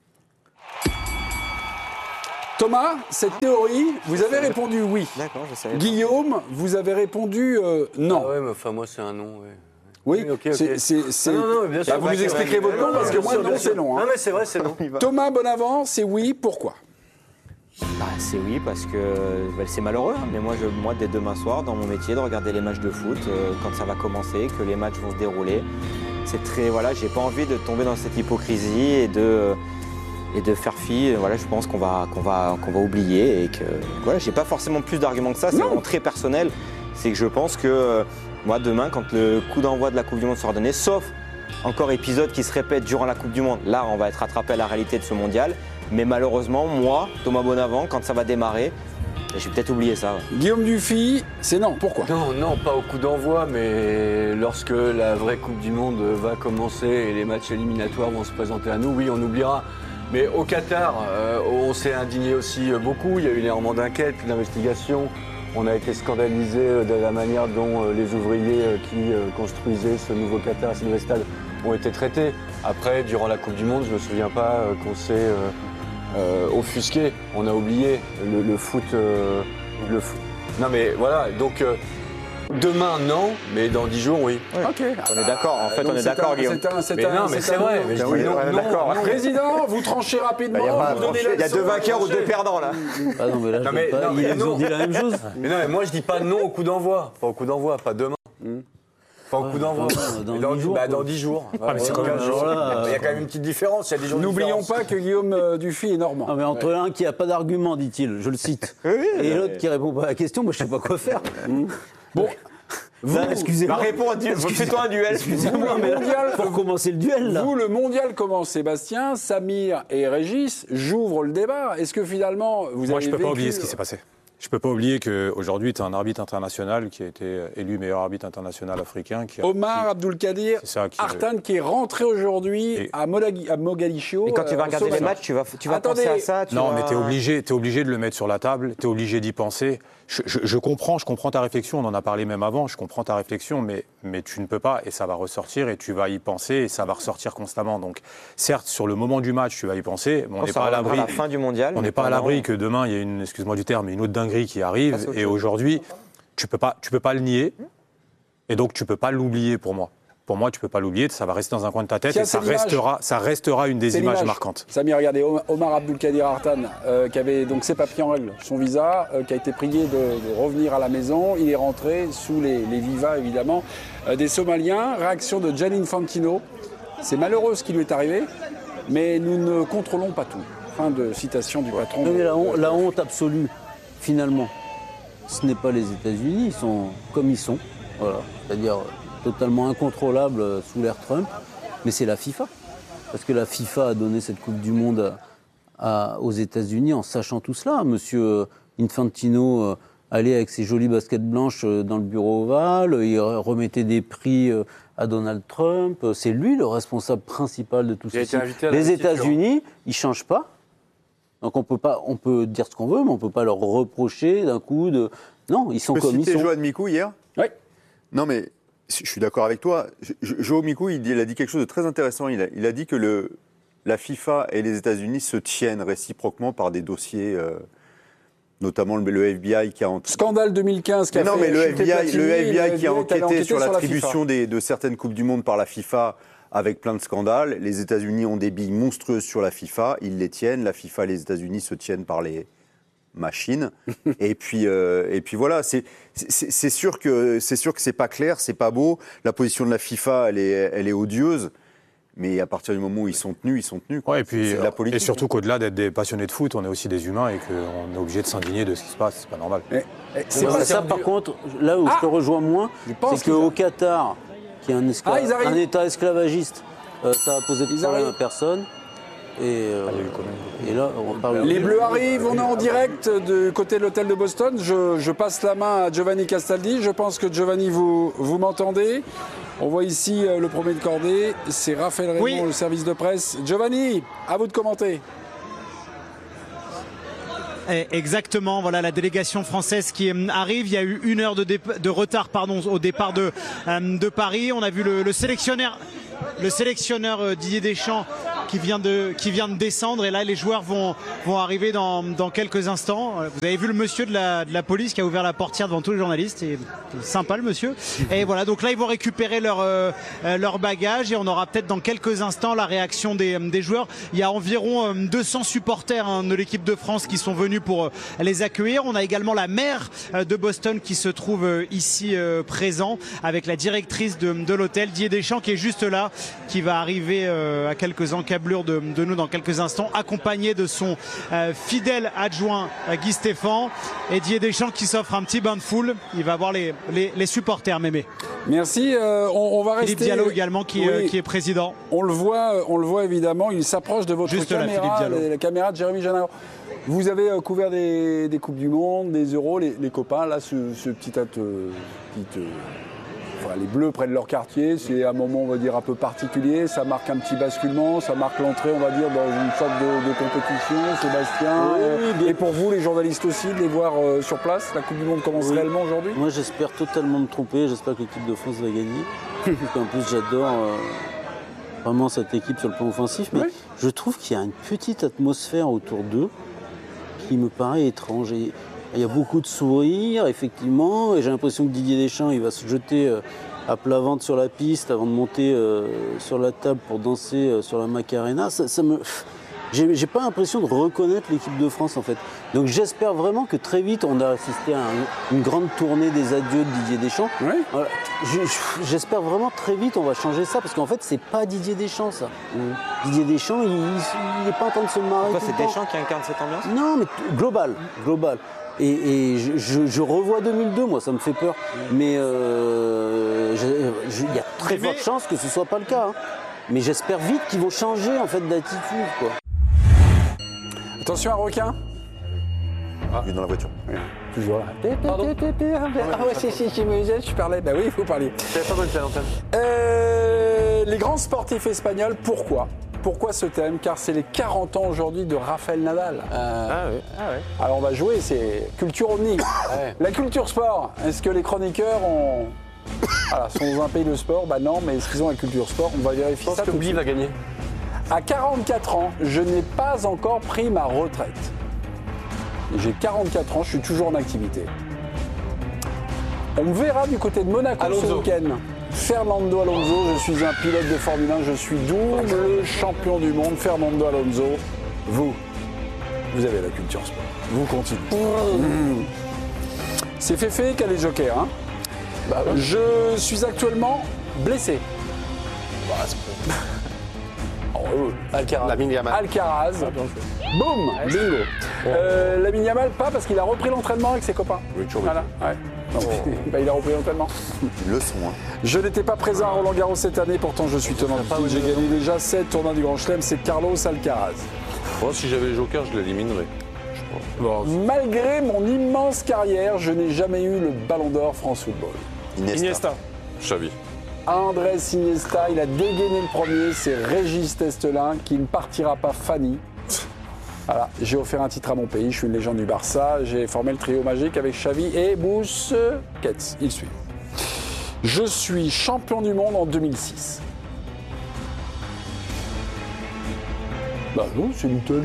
J: Thomas, cette théorie, vous avez répondu oui.
O: D'accord, je savais.
J: Guillaume, vous avez répondu non.
M: Ah ouais, mais enfin moi c'est un non. Ouais.
J: Oui,
M: okay.
J: Non, bien sûr. Vous nous expliquerez votre nom parce que moi, non, c'est non.
M: Non, mais c'est vrai, c'est non.
J: Thomas Bonavent, c'est oui, pourquoi?
O: C'est oui, parce que c'est malheureux. Mais moi, dès demain soir, dans mon métier, de regarder les matchs de foot, quand ça va commencer, que les matchs vont se dérouler, c'est très. Voilà, j'ai pas envie de tomber dans cette hypocrisie et de faire fi. Voilà, je pense qu'on va oublier et que. Voilà, j'ai pas forcément plus d'arguments que ça. C'est vraiment très personnel. C'est que je pense que. Moi, demain, quand le coup d'envoi de la Coupe du Monde sera donné, sauf encore épisode qui se répète durant la Coupe du Monde, là, on va être rattrapé à la réalité de ce mondial. Mais malheureusement, moi, Thomas Bonavent, quand ça va démarrer, je vais peut-être oublier ça. Ouais.
J: Guillaume Dufy, c'est non. Pourquoi?
M: Non, pas au coup d'envoi, mais lorsque la vraie Coupe du Monde va commencer et les matchs éliminatoires vont se présenter à nous, oui, on oubliera. Mais au Qatar, on s'est indigné aussi beaucoup. Il y a eu énormément d'enquêtes, d'investigations. On a été scandalisé de la manière dont les ouvriers qui construisaient ce nouveau Qatar, ce nouveau stade, ont été traités. Après, durant la Coupe du Monde, je ne me souviens pas qu'on s'est offusqué. On a oublié le foot. Non mais voilà, donc demain non, mais dans 10 jours oui.
J: Ouais. Ok.
O: On est d'accord, en fait on est d'accord Guillaume.
M: Mais c'est vrai. Mais je dis non.
J: Président, vous tranchez rapidement.
O: Il y a 2 vainqueurs ou 2 perdants là.
N: Ah non mais là, ils ont dit la même chose.
M: Mais non, mais moi je dis pas non au coup d'envoi. Pas au coup d'envoi, pas demain. Pas au coup d'envoi. Dans 10 jours.
J: Ah, mais c'est quand même
M: il y a quand même une petite différence. Il y a des jours.
J: N'oublions pas que Guillaume Dufy est normand.
N: Non, mais entre un qui n'a pas d'argument, dit-il, je le cite, et l'autre qui répond pas à la question, moi je sais pas quoi faire.
J: Bon.
N: Excusez-moi.
O: Fais-toi un duel.
N: Excusez-moi, mais pour commencer le duel, là.
J: Vous, le mondial commence, Sébastien, Samir et Régis. J'ouvre le débat. Est-ce que finalement, vous avez
P: Moi, je ne peux pas oublier ce qui s'est passé. Je ne peux pas oublier qu'aujourd'hui, tu as un arbitre international qui a été élu meilleur arbitre international africain.
J: Omar Abdulkadir Artan, qui est rentré aujourd'hui à Mogadiscio.
O: Et quand tu vas regarder les matchs, tu vas penser à ça.
P: Non, mais tu es obligé de le mettre sur la table, tu es obligé d'y penser. Je comprends ta réflexion, on en a parlé même avant, je comprends ta réflexion, mais mais tu ne peux pas, et ça va ressortir, et tu vas y penser, et ça va ressortir constamment. Donc, certes, sur le moment du match, tu vas y penser, mais on n'est pas à l'abri.
O: La fin du mondial.
P: On n'est pas à l'abri que demain, il y ait une, excuse-moi du terme, une autre dinguerie qui arrive, et aujourd'hui, tu peux pas le nier, et donc tu peux pas l'oublier pour moi. Pour moi, tu ne peux pas l'oublier, ça va rester dans un coin de ta tête et ça restera une des images marquantes.
J: Samir, regardez, Omar Abdulkadir Artan, qui avait donc ses papiers en règle, son visa, qui a été prié de revenir à la maison. Il est rentré sous les vivas, évidemment, des Somaliens. Réaction de Gianni Infantino. C'est malheureux ce qui lui est arrivé, mais nous ne contrôlons pas tout. Fin de citation du patron.
N: Mais la honte absolue, finalement, ce n'est pas les États-Unis, ils sont comme ils sont. Voilà. C'est-à-dire totalement incontrôlable sous l'ère Trump, mais c'est la FIFA. Parce que la FIFA a donné cette Coupe du Monde aux États-Unis en sachant tout cela. Monsieur Infantino allait avec ses jolies baskets blanches dans le bureau ovale, il remettait des prix à Donald Trump. C'est lui le responsable principal de tout ceci. Les États-Unis, ils ne changent pas. Donc on peut dire ce qu'on veut, mais on ne peut pas leur reprocher d'un coup de... Non, ils sont comme ils sont.
Q: Tu Johan Mikou hier ?
J: Oui.
Q: Non mais... Je suis d'accord avec toi. Joe Mikou, il a dit quelque chose de très intéressant. Il a dit que la FIFA et les États-Unis se tiennent réciproquement par des dossiers, notamment le FBI qui a...
J: Scandale 2015 qui a
Q: non,
J: fait...
Q: mais le FBI qui a enquêté sur l'attribution de certaines Coupes du Monde par la FIFA avec plein de scandales. Les États-Unis ont des billes monstrueuses sur la FIFA. Ils les tiennent. La FIFA et les États-Unis se tiennent par les... machine. et puis voilà, c'est sûr que c'est pas clair, c'est pas beau. La position de la FIFA, elle est odieuse. Mais à partir du moment où ils sont tenus, quoi.
P: Ouais, et puis
Q: c'est la politique.
P: Et surtout qu'au-delà d'être des passionnés de foot, on est aussi des humains et qu'on est obligé de s'indigner de ce qui se passe. C'est pas normal.
N: C'est pas ça, par contre, là où je te rejoins moins, c'est qu'au Qatar, qui est un État esclavagiste, ça a posé de problème à personne. Et là, on parle...
J: Les Bleus arrivent, on est en direct du côté de l'hôtel de Boston. Je passe la main à Giovanni Castaldi. Je pense que Giovanni, vous m'entendez. On voit ici le premier de cordée, c'est Raphaël Raymond, le service de presse. Giovanni, à vous de commenter.
B: Exactement, voilà la délégation française qui arrive. Il y a eu 1 heure de retard au départ de Paris. On a vu le sélectionneur Didier Deschamps qui vient de descendre, et là les joueurs vont arriver dans quelques instants. Vous avez vu le monsieur de la police qui a ouvert la portière devant tous les journalistes, et sympa le monsieur. Et voilà, donc là ils vont récupérer leur bagage, et on aura peut-être dans quelques instants la réaction des joueurs. Il y a environ 200 supporters de l'équipe de France qui sont venus pour les accueillir. On a également la maire de Boston qui se trouve ici présent, avec la directrice de l'hôtel, Didier Deschamps, qui est juste là, qui va arriver à quelques encablures de nous dans quelques instants, accompagné de son fidèle adjoint Guy Stéphane, et Didier Deschamps qui s'offre un petit bain de foule. Il va voir les supporters, Mémé.
J: Merci. On va rester.
B: Philippe Diallo également qui est président.
J: On le voit évidemment. Il s'approche de votre caméra, la caméra de Jérémy Janot. Vous avez couvert des Coupes du Monde, des Euros, les copains. Là, ce petit les Bleus prennent leur quartier, c'est un moment, on va dire, un peu particulier. Ça marque un petit basculement, ça marque l'entrée, on va dire, dans une sorte de compétition. Sébastien, et pour vous, les journalistes aussi, de les voir sur place. La Coupe du Monde commence réellement aujourd'hui.
N: Moi, j'espère totalement me tromper. J'espère que l'équipe de France va gagner. En plus, j'adore vraiment cette équipe sur le plan offensif. Mais je trouve qu'il y a une petite atmosphère autour d'eux qui me paraît étrange. Il y a beaucoup de sourires, effectivement, et j'ai l'impression que Didier Deschamps, il va se jeter à plat ventre sur la piste avant de monter sur la table pour danser sur la Macarena. J'ai pas l'impression de reconnaître l'équipe de France, en fait. Donc j'espère vraiment que très vite, on a assisté à une grande tournée des adieux de Didier Deschamps. Voilà. J'espère vraiment très vite, on va changer ça, parce qu'en fait, c'est pas Didier Deschamps, ça. Didier Deschamps, il n'est pas en train de se marrer.
O: C'est Deschamps qui incarne cette ambiance ?
N: Non, mais global. Et je revois 2002, moi, ça me fait peur. Mais il y a très forte chance que ce ne soit pas le cas. Hein. Mais j'espère vite qu'ils vont changer, en fait, d'attitude, quoi.
J: Attention, un requin.
Q: Il est dans la voiture.
J: Oui. Toujours là. Pardon. Ah ouais, je parlais. Bah oui, il faut parler.
M: C'est pas bonne chaîne, Antoine.
J: Les grands sportifs espagnols, pourquoi ? Pourquoi ce thème ? Car c'est les 40 ans aujourd'hui de Rafael Nadal. Alors on va jouer, c'est culture omni. La culture sport, est-ce que les chroniqueurs ont Voilà, sont dans un pays de sport, bah non, mais est-ce qu'ils ont la culture sport? On va vérifier ça.
M: Je pense que Bly va gagner.
J: À 44 ans, je n'ai pas encore pris ma retraite. J'ai 44 ans, je suis toujours en activité. On me verra du côté de Monaco ce week-end. Fernando Alonso, je suis un pilote de Formule 1, je suis double champion du monde. Fernando Alonso, vous avez la culture sport. Vous continuez. C'est Féfé qui a les jokers. Hein. Bah, ouais. Je suis actuellement blessé.
M: Alcaraz. Lamine Yamal.
J: Alcaraz. Boum, bingo. Lamine Yamal, pas parce qu'il a repris l'entraînement avec ses copains.
T: Oui,
J: voilà. Ouais. Bah, il a repris l'entraînement.
T: Ils le sont. Hein.
J: Je n'étais pas présent à Roland-Garros cette année, pourtant je suis tenant. J'ai gagné déjà 7 tournois du Grand Chelem, c'est Carlos Alcaraz.
C: Moi, si j'avais les jokers, je l'éliminerais.
J: Malgré mon immense carrière, je n'ai jamais eu le Ballon d'Or France Football.
C: Iniesta. Xavi.
J: Andrés Iniesta, il a dégainé le premier, c'est Régis Testelin qui ne partira pas Fanny. Voilà, j'ai offert un titre à mon pays, je suis une légende du Barça, j'ai formé le trio magique avec Xavi et Busquets. Il suit. Je suis champion du monde en 2006. Bah non, c'est l'Italie.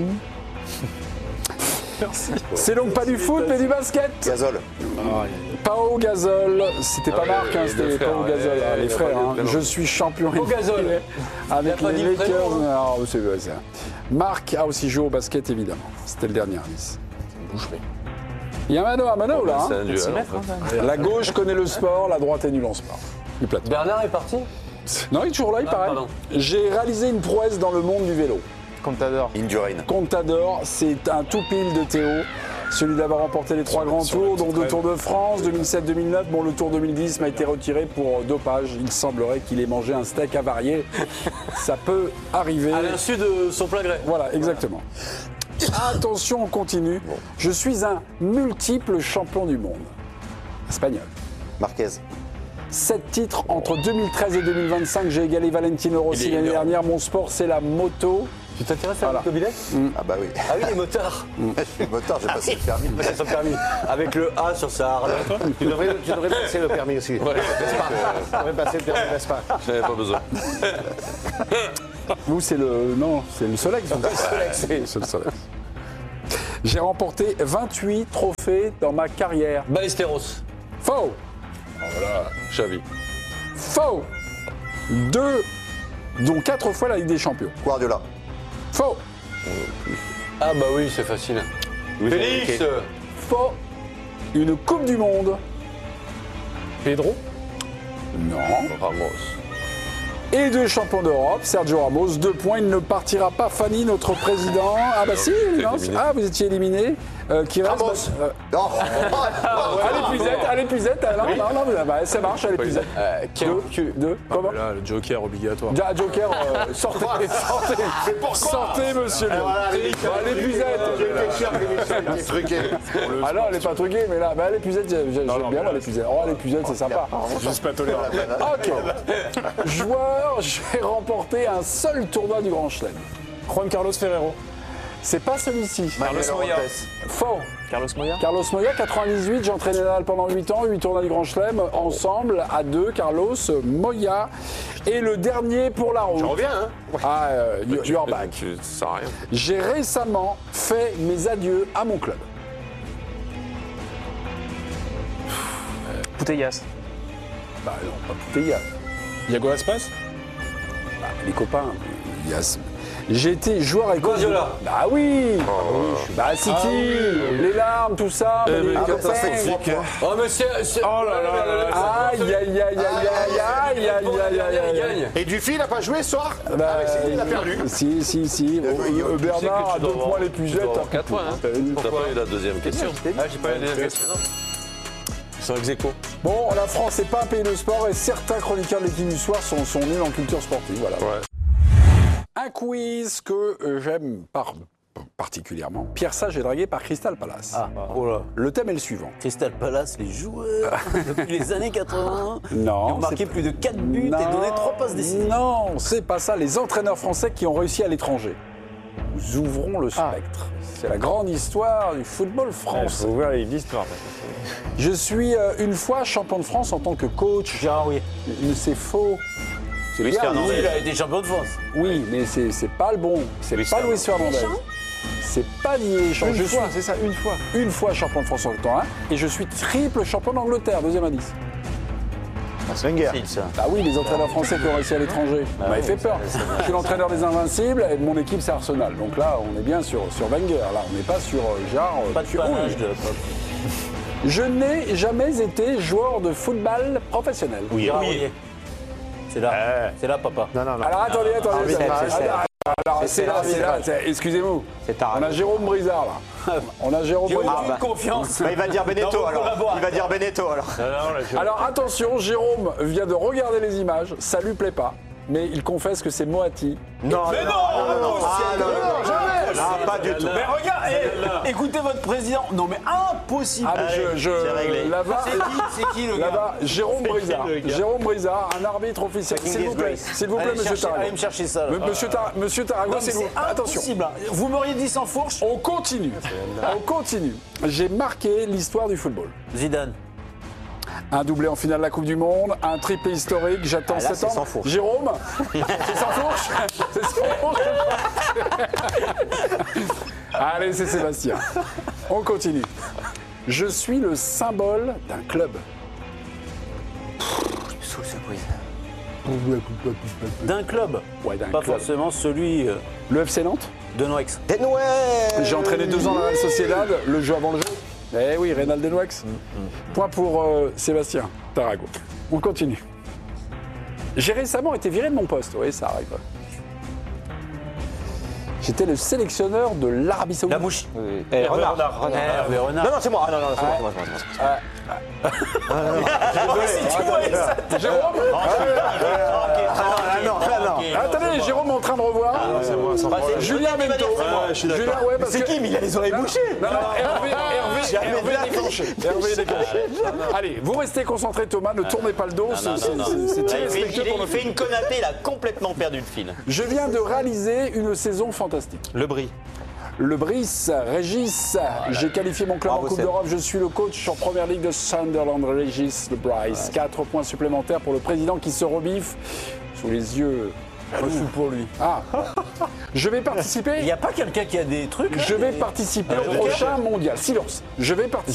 J: Merci. C'est donc pas du foot, mais du basket.
G: Gasol.
J: Pau Gasol. C'était pas Marc, hein, c'était Pau Gasol. Les frères, hein. Je suis champion.
M: Pau Gasol.
J: Avec les Lakers. Non, c'est ça. Marc a aussi joué au basket, évidemment. C'était le dernier indice.
M: Boucherie.
J: Il y a mano à mano, là.
C: C'est un duel,
J: La gauche connaît le sport, la droite est nulle en sport.
M: Bernard est parti?
J: Non, il est toujours là, il paraît. J'ai réalisé une prouesse dans le monde du vélo.
G: Contador. Indurain.
J: Contador, c'est un tout pile de Théo. Celui d'avoir remporté les 3 grands tours, dont 2 Tours de France, 2007-2009. Bon, le Tour 2010 m'a été retiré pour dopage. Il semblerait qu'il ait mangé un steak avarié. Ça peut arriver.
M: À l'insu de son plein gré.
J: Voilà, exactement. Attention, on continue. Je suis un multiple champion du monde. Espagnol.
G: Marquez.
J: 7 titres entre 2013 et 2025. J'ai égalé Valentino Rossi l'année dernière. Mon sport, c'est la moto.
M: Tu t'intéresses à l'autobilet?
G: Ah bah oui.
M: Ah oui, les motards.
G: Je suis motard, j'ai passé le permis.
M: Passé le permis. Avec le A sur sa Harley. Tu devrais passer le permis aussi. Ouais. Tu devrais passer le permis Vespa.
C: J'avais pas besoin.
J: Vous, c'est le... Non, c'est le Solex. C'est le Solex. J'ai remporté 28 trophées dans ma carrière.
M: Ballesteros.
J: Faux.
C: Voilà, Xavi.
J: Faux. 2, dont 4 fois la Ligue des Champions.
G: Guardiola.
J: Faux.
M: Ah bah oui, c'est facile. Félix.
J: Faux. Une Coupe du Monde.
C: Pedro.
J: Non.
C: Ramos.
J: Et 2 champions d'Europe, Sergio Ramos, 2 points, il ne partira pas. Fanny, notre président. Ah bah si, non. Ah, vous étiez éliminé. Qui reste
G: Ramos. Non.
J: Allez, Puisette. Non, bah, ça marche, allez, Puisette. 2. Comment
C: là, le joker obligatoire.
J: Joker, sortez, monsieur. Allez, Puisette. Ah non, elle n'est pas truquée, mais là, allez, Puisette, j'aime bien, allez, Puisette. Oh, allez, Puisette, c'est sympa.
C: Juste pas tolérable.
J: Ok. Joueur, j'ai remporté un seul tournoi du Grand Chelem.
C: Juan Carlos Ferrero.
J: C'est pas celui-ci.
C: Carlos Moya.
J: Faux.
C: Carlos Moya.
J: Carlos Moya, 98, j'ai entraîné Nadal pendant 8 ans, 8 tournois du Grand Chelem, ensemble, à 2, Carlos Moya. Et le dernier pour la route.
M: J'en reviens, hein.
J: Ah, you're back.
C: Ça sert à rien.
J: J'ai récemment fait mes adieux à mon club.
C: Putellas.
J: Bah non, pas Putellas.
C: Iago Aspas.
J: Bah, les copains, j'ai été joueur avec
M: Guardiola.
J: Bah oui. Bah City, les larmes, tout ça.
M: Oh mais c'est...
C: Oh là là.
J: Aïe.
G: Et Dufy, il n'a pas joué ce soir? Il a perdu.
J: Si. Bernard a 2 points les plus jeunes.
C: 4 points. T'as pas eu la deuxième question?
M: Ah, j'ai pas eu la deuxième question, non.
C: C'est un ex-aequo.
J: Bon, la France n'est pas un pays de sport et certains chroniqueurs de l'équipe du soir sont nuls en culture sportive. Voilà.
C: Ouais.
J: Un quiz que j'aime particulièrement. Pierre Sage est dragué par Crystal Palace.
N: Ah, oh là.
J: Le thème est le suivant.
N: Crystal Palace, les joueurs depuis les années 80.
J: Non.
N: Ils ont marqué plus de 4 buts et donné 3 passes décisives.
J: Non, c'est pas ça. Les entraîneurs français qui ont réussi à l'étranger. nous ouvrons le spectre. C'est la grande histoire du football français.
C: Il faut ouvrir les livres d'histoire.
J: Je suis une fois champion de France en tant que coach.
N: Gérard Rouillet.
J: Mais c'est faux. C'est
N: Luis
J: bien,
N: Fernandez.
J: oui.
N: Il a été champion de France.
J: Oui, mais c'est pas le bon. C'est pas Luis Fernandez. C'est pas Didier Deschamps.
C: Une fois, c'est ça, une fois.
J: Une fois champion de France en temps 1. Et je suis triple champion d'Angleterre, deuxième indice.
G: Wenger.
J: Ah oui, les entraîneurs français qui ont réussi à l'étranger. Bah m'avait fait peur. Je suis l'entraîneur des Invincibles et mon équipe c'est Arsenal. Donc là, on est bien sur Wenger. Là, on n'est pas sur Gérard.
N: Pas de panache de la pop.
J: Je n'ai jamais été joueur de football professionnel.
N: Oui. C'est là, papa.
J: Non. Alors attendez. Alors c'est là. Excusez-moi. On a Jérôme Brizard là. On a Jérôme Brizard.
N: Confiance.
G: Il va dire Beneteau alors.
J: Alors attention, Jérôme vient de regarder les images. Ça lui plaît pas. Mais il confesse que c'est Moati.
N: Non,
G: pas du tout.
N: Mais regarde, écoutez votre président. Non, mais impossible.
J: Là-bas,
N: c'est qui le gars
J: Là-bas, Jérôme Brizard, un arbitre officiel. S'il vous plaît, monsieur Tarago.
N: Allez me chercher ça.
J: Monsieur Tarago, c'est vous. Attention.
N: Vous m'auriez dit sans fourche.
J: On continue. J'ai marqué l'histoire du football.
N: Zidane.
J: Un doublé en finale de la Coupe du Monde, un triplé historique, j'attends 7 ans.
G: Sans fourche.
J: Jérôme, c'est sans fourche. C'est sans fourche. Allez, c'est Sébastien. On continue. Je suis le symbole d'un club.
N: D'un club.
J: Ouais, d'un
N: Pas
J: club.
N: forcément celui
J: Le FC Nantes.
N: Denouex.
J: J'ai entraîné 2 ans dans la Real Sociedad, le jeu avant le jeu. Eh oui, Reynald Denouex. Point pour Sébastien Tarago. On continue. J'ai récemment été viré de mon poste. Oui, ça arrive. J'étais le sélectionneur de l'Arabie Saoudite.
N: La mouche.
G: Renard. Non, c'est moi. Non, c'est moi.
J: Jérôme. Attendez, Jérôme est en train de revoir. Julien Bento.
G: C'est qui? Mais il a les oreilles bouchées.
J: Non, Hervé est déclenché. Allez, vous restez concentrés, Thomas. Ne tournez pas le dos. C'est irrespectueux pour
N: Il fait une Konaté, il a complètement perdu le fil.
J: Je viens de réaliser une saison fantastique.
N: Le Brie.
J: Le Brice, Régis, j'ai qualifié mon club en Coupe d'Europe, je suis le coach en première ligue de Sunderland, Régis Le Brice. 4 points supplémentaires pour le président qui se rebiffe sous les yeux reçus pour lui. Ah, je vais participer.
N: Il n'y a pas quelqu'un qui a des trucs là,
J: Je vais participer au prochain mondial. Silence. Je vais participer.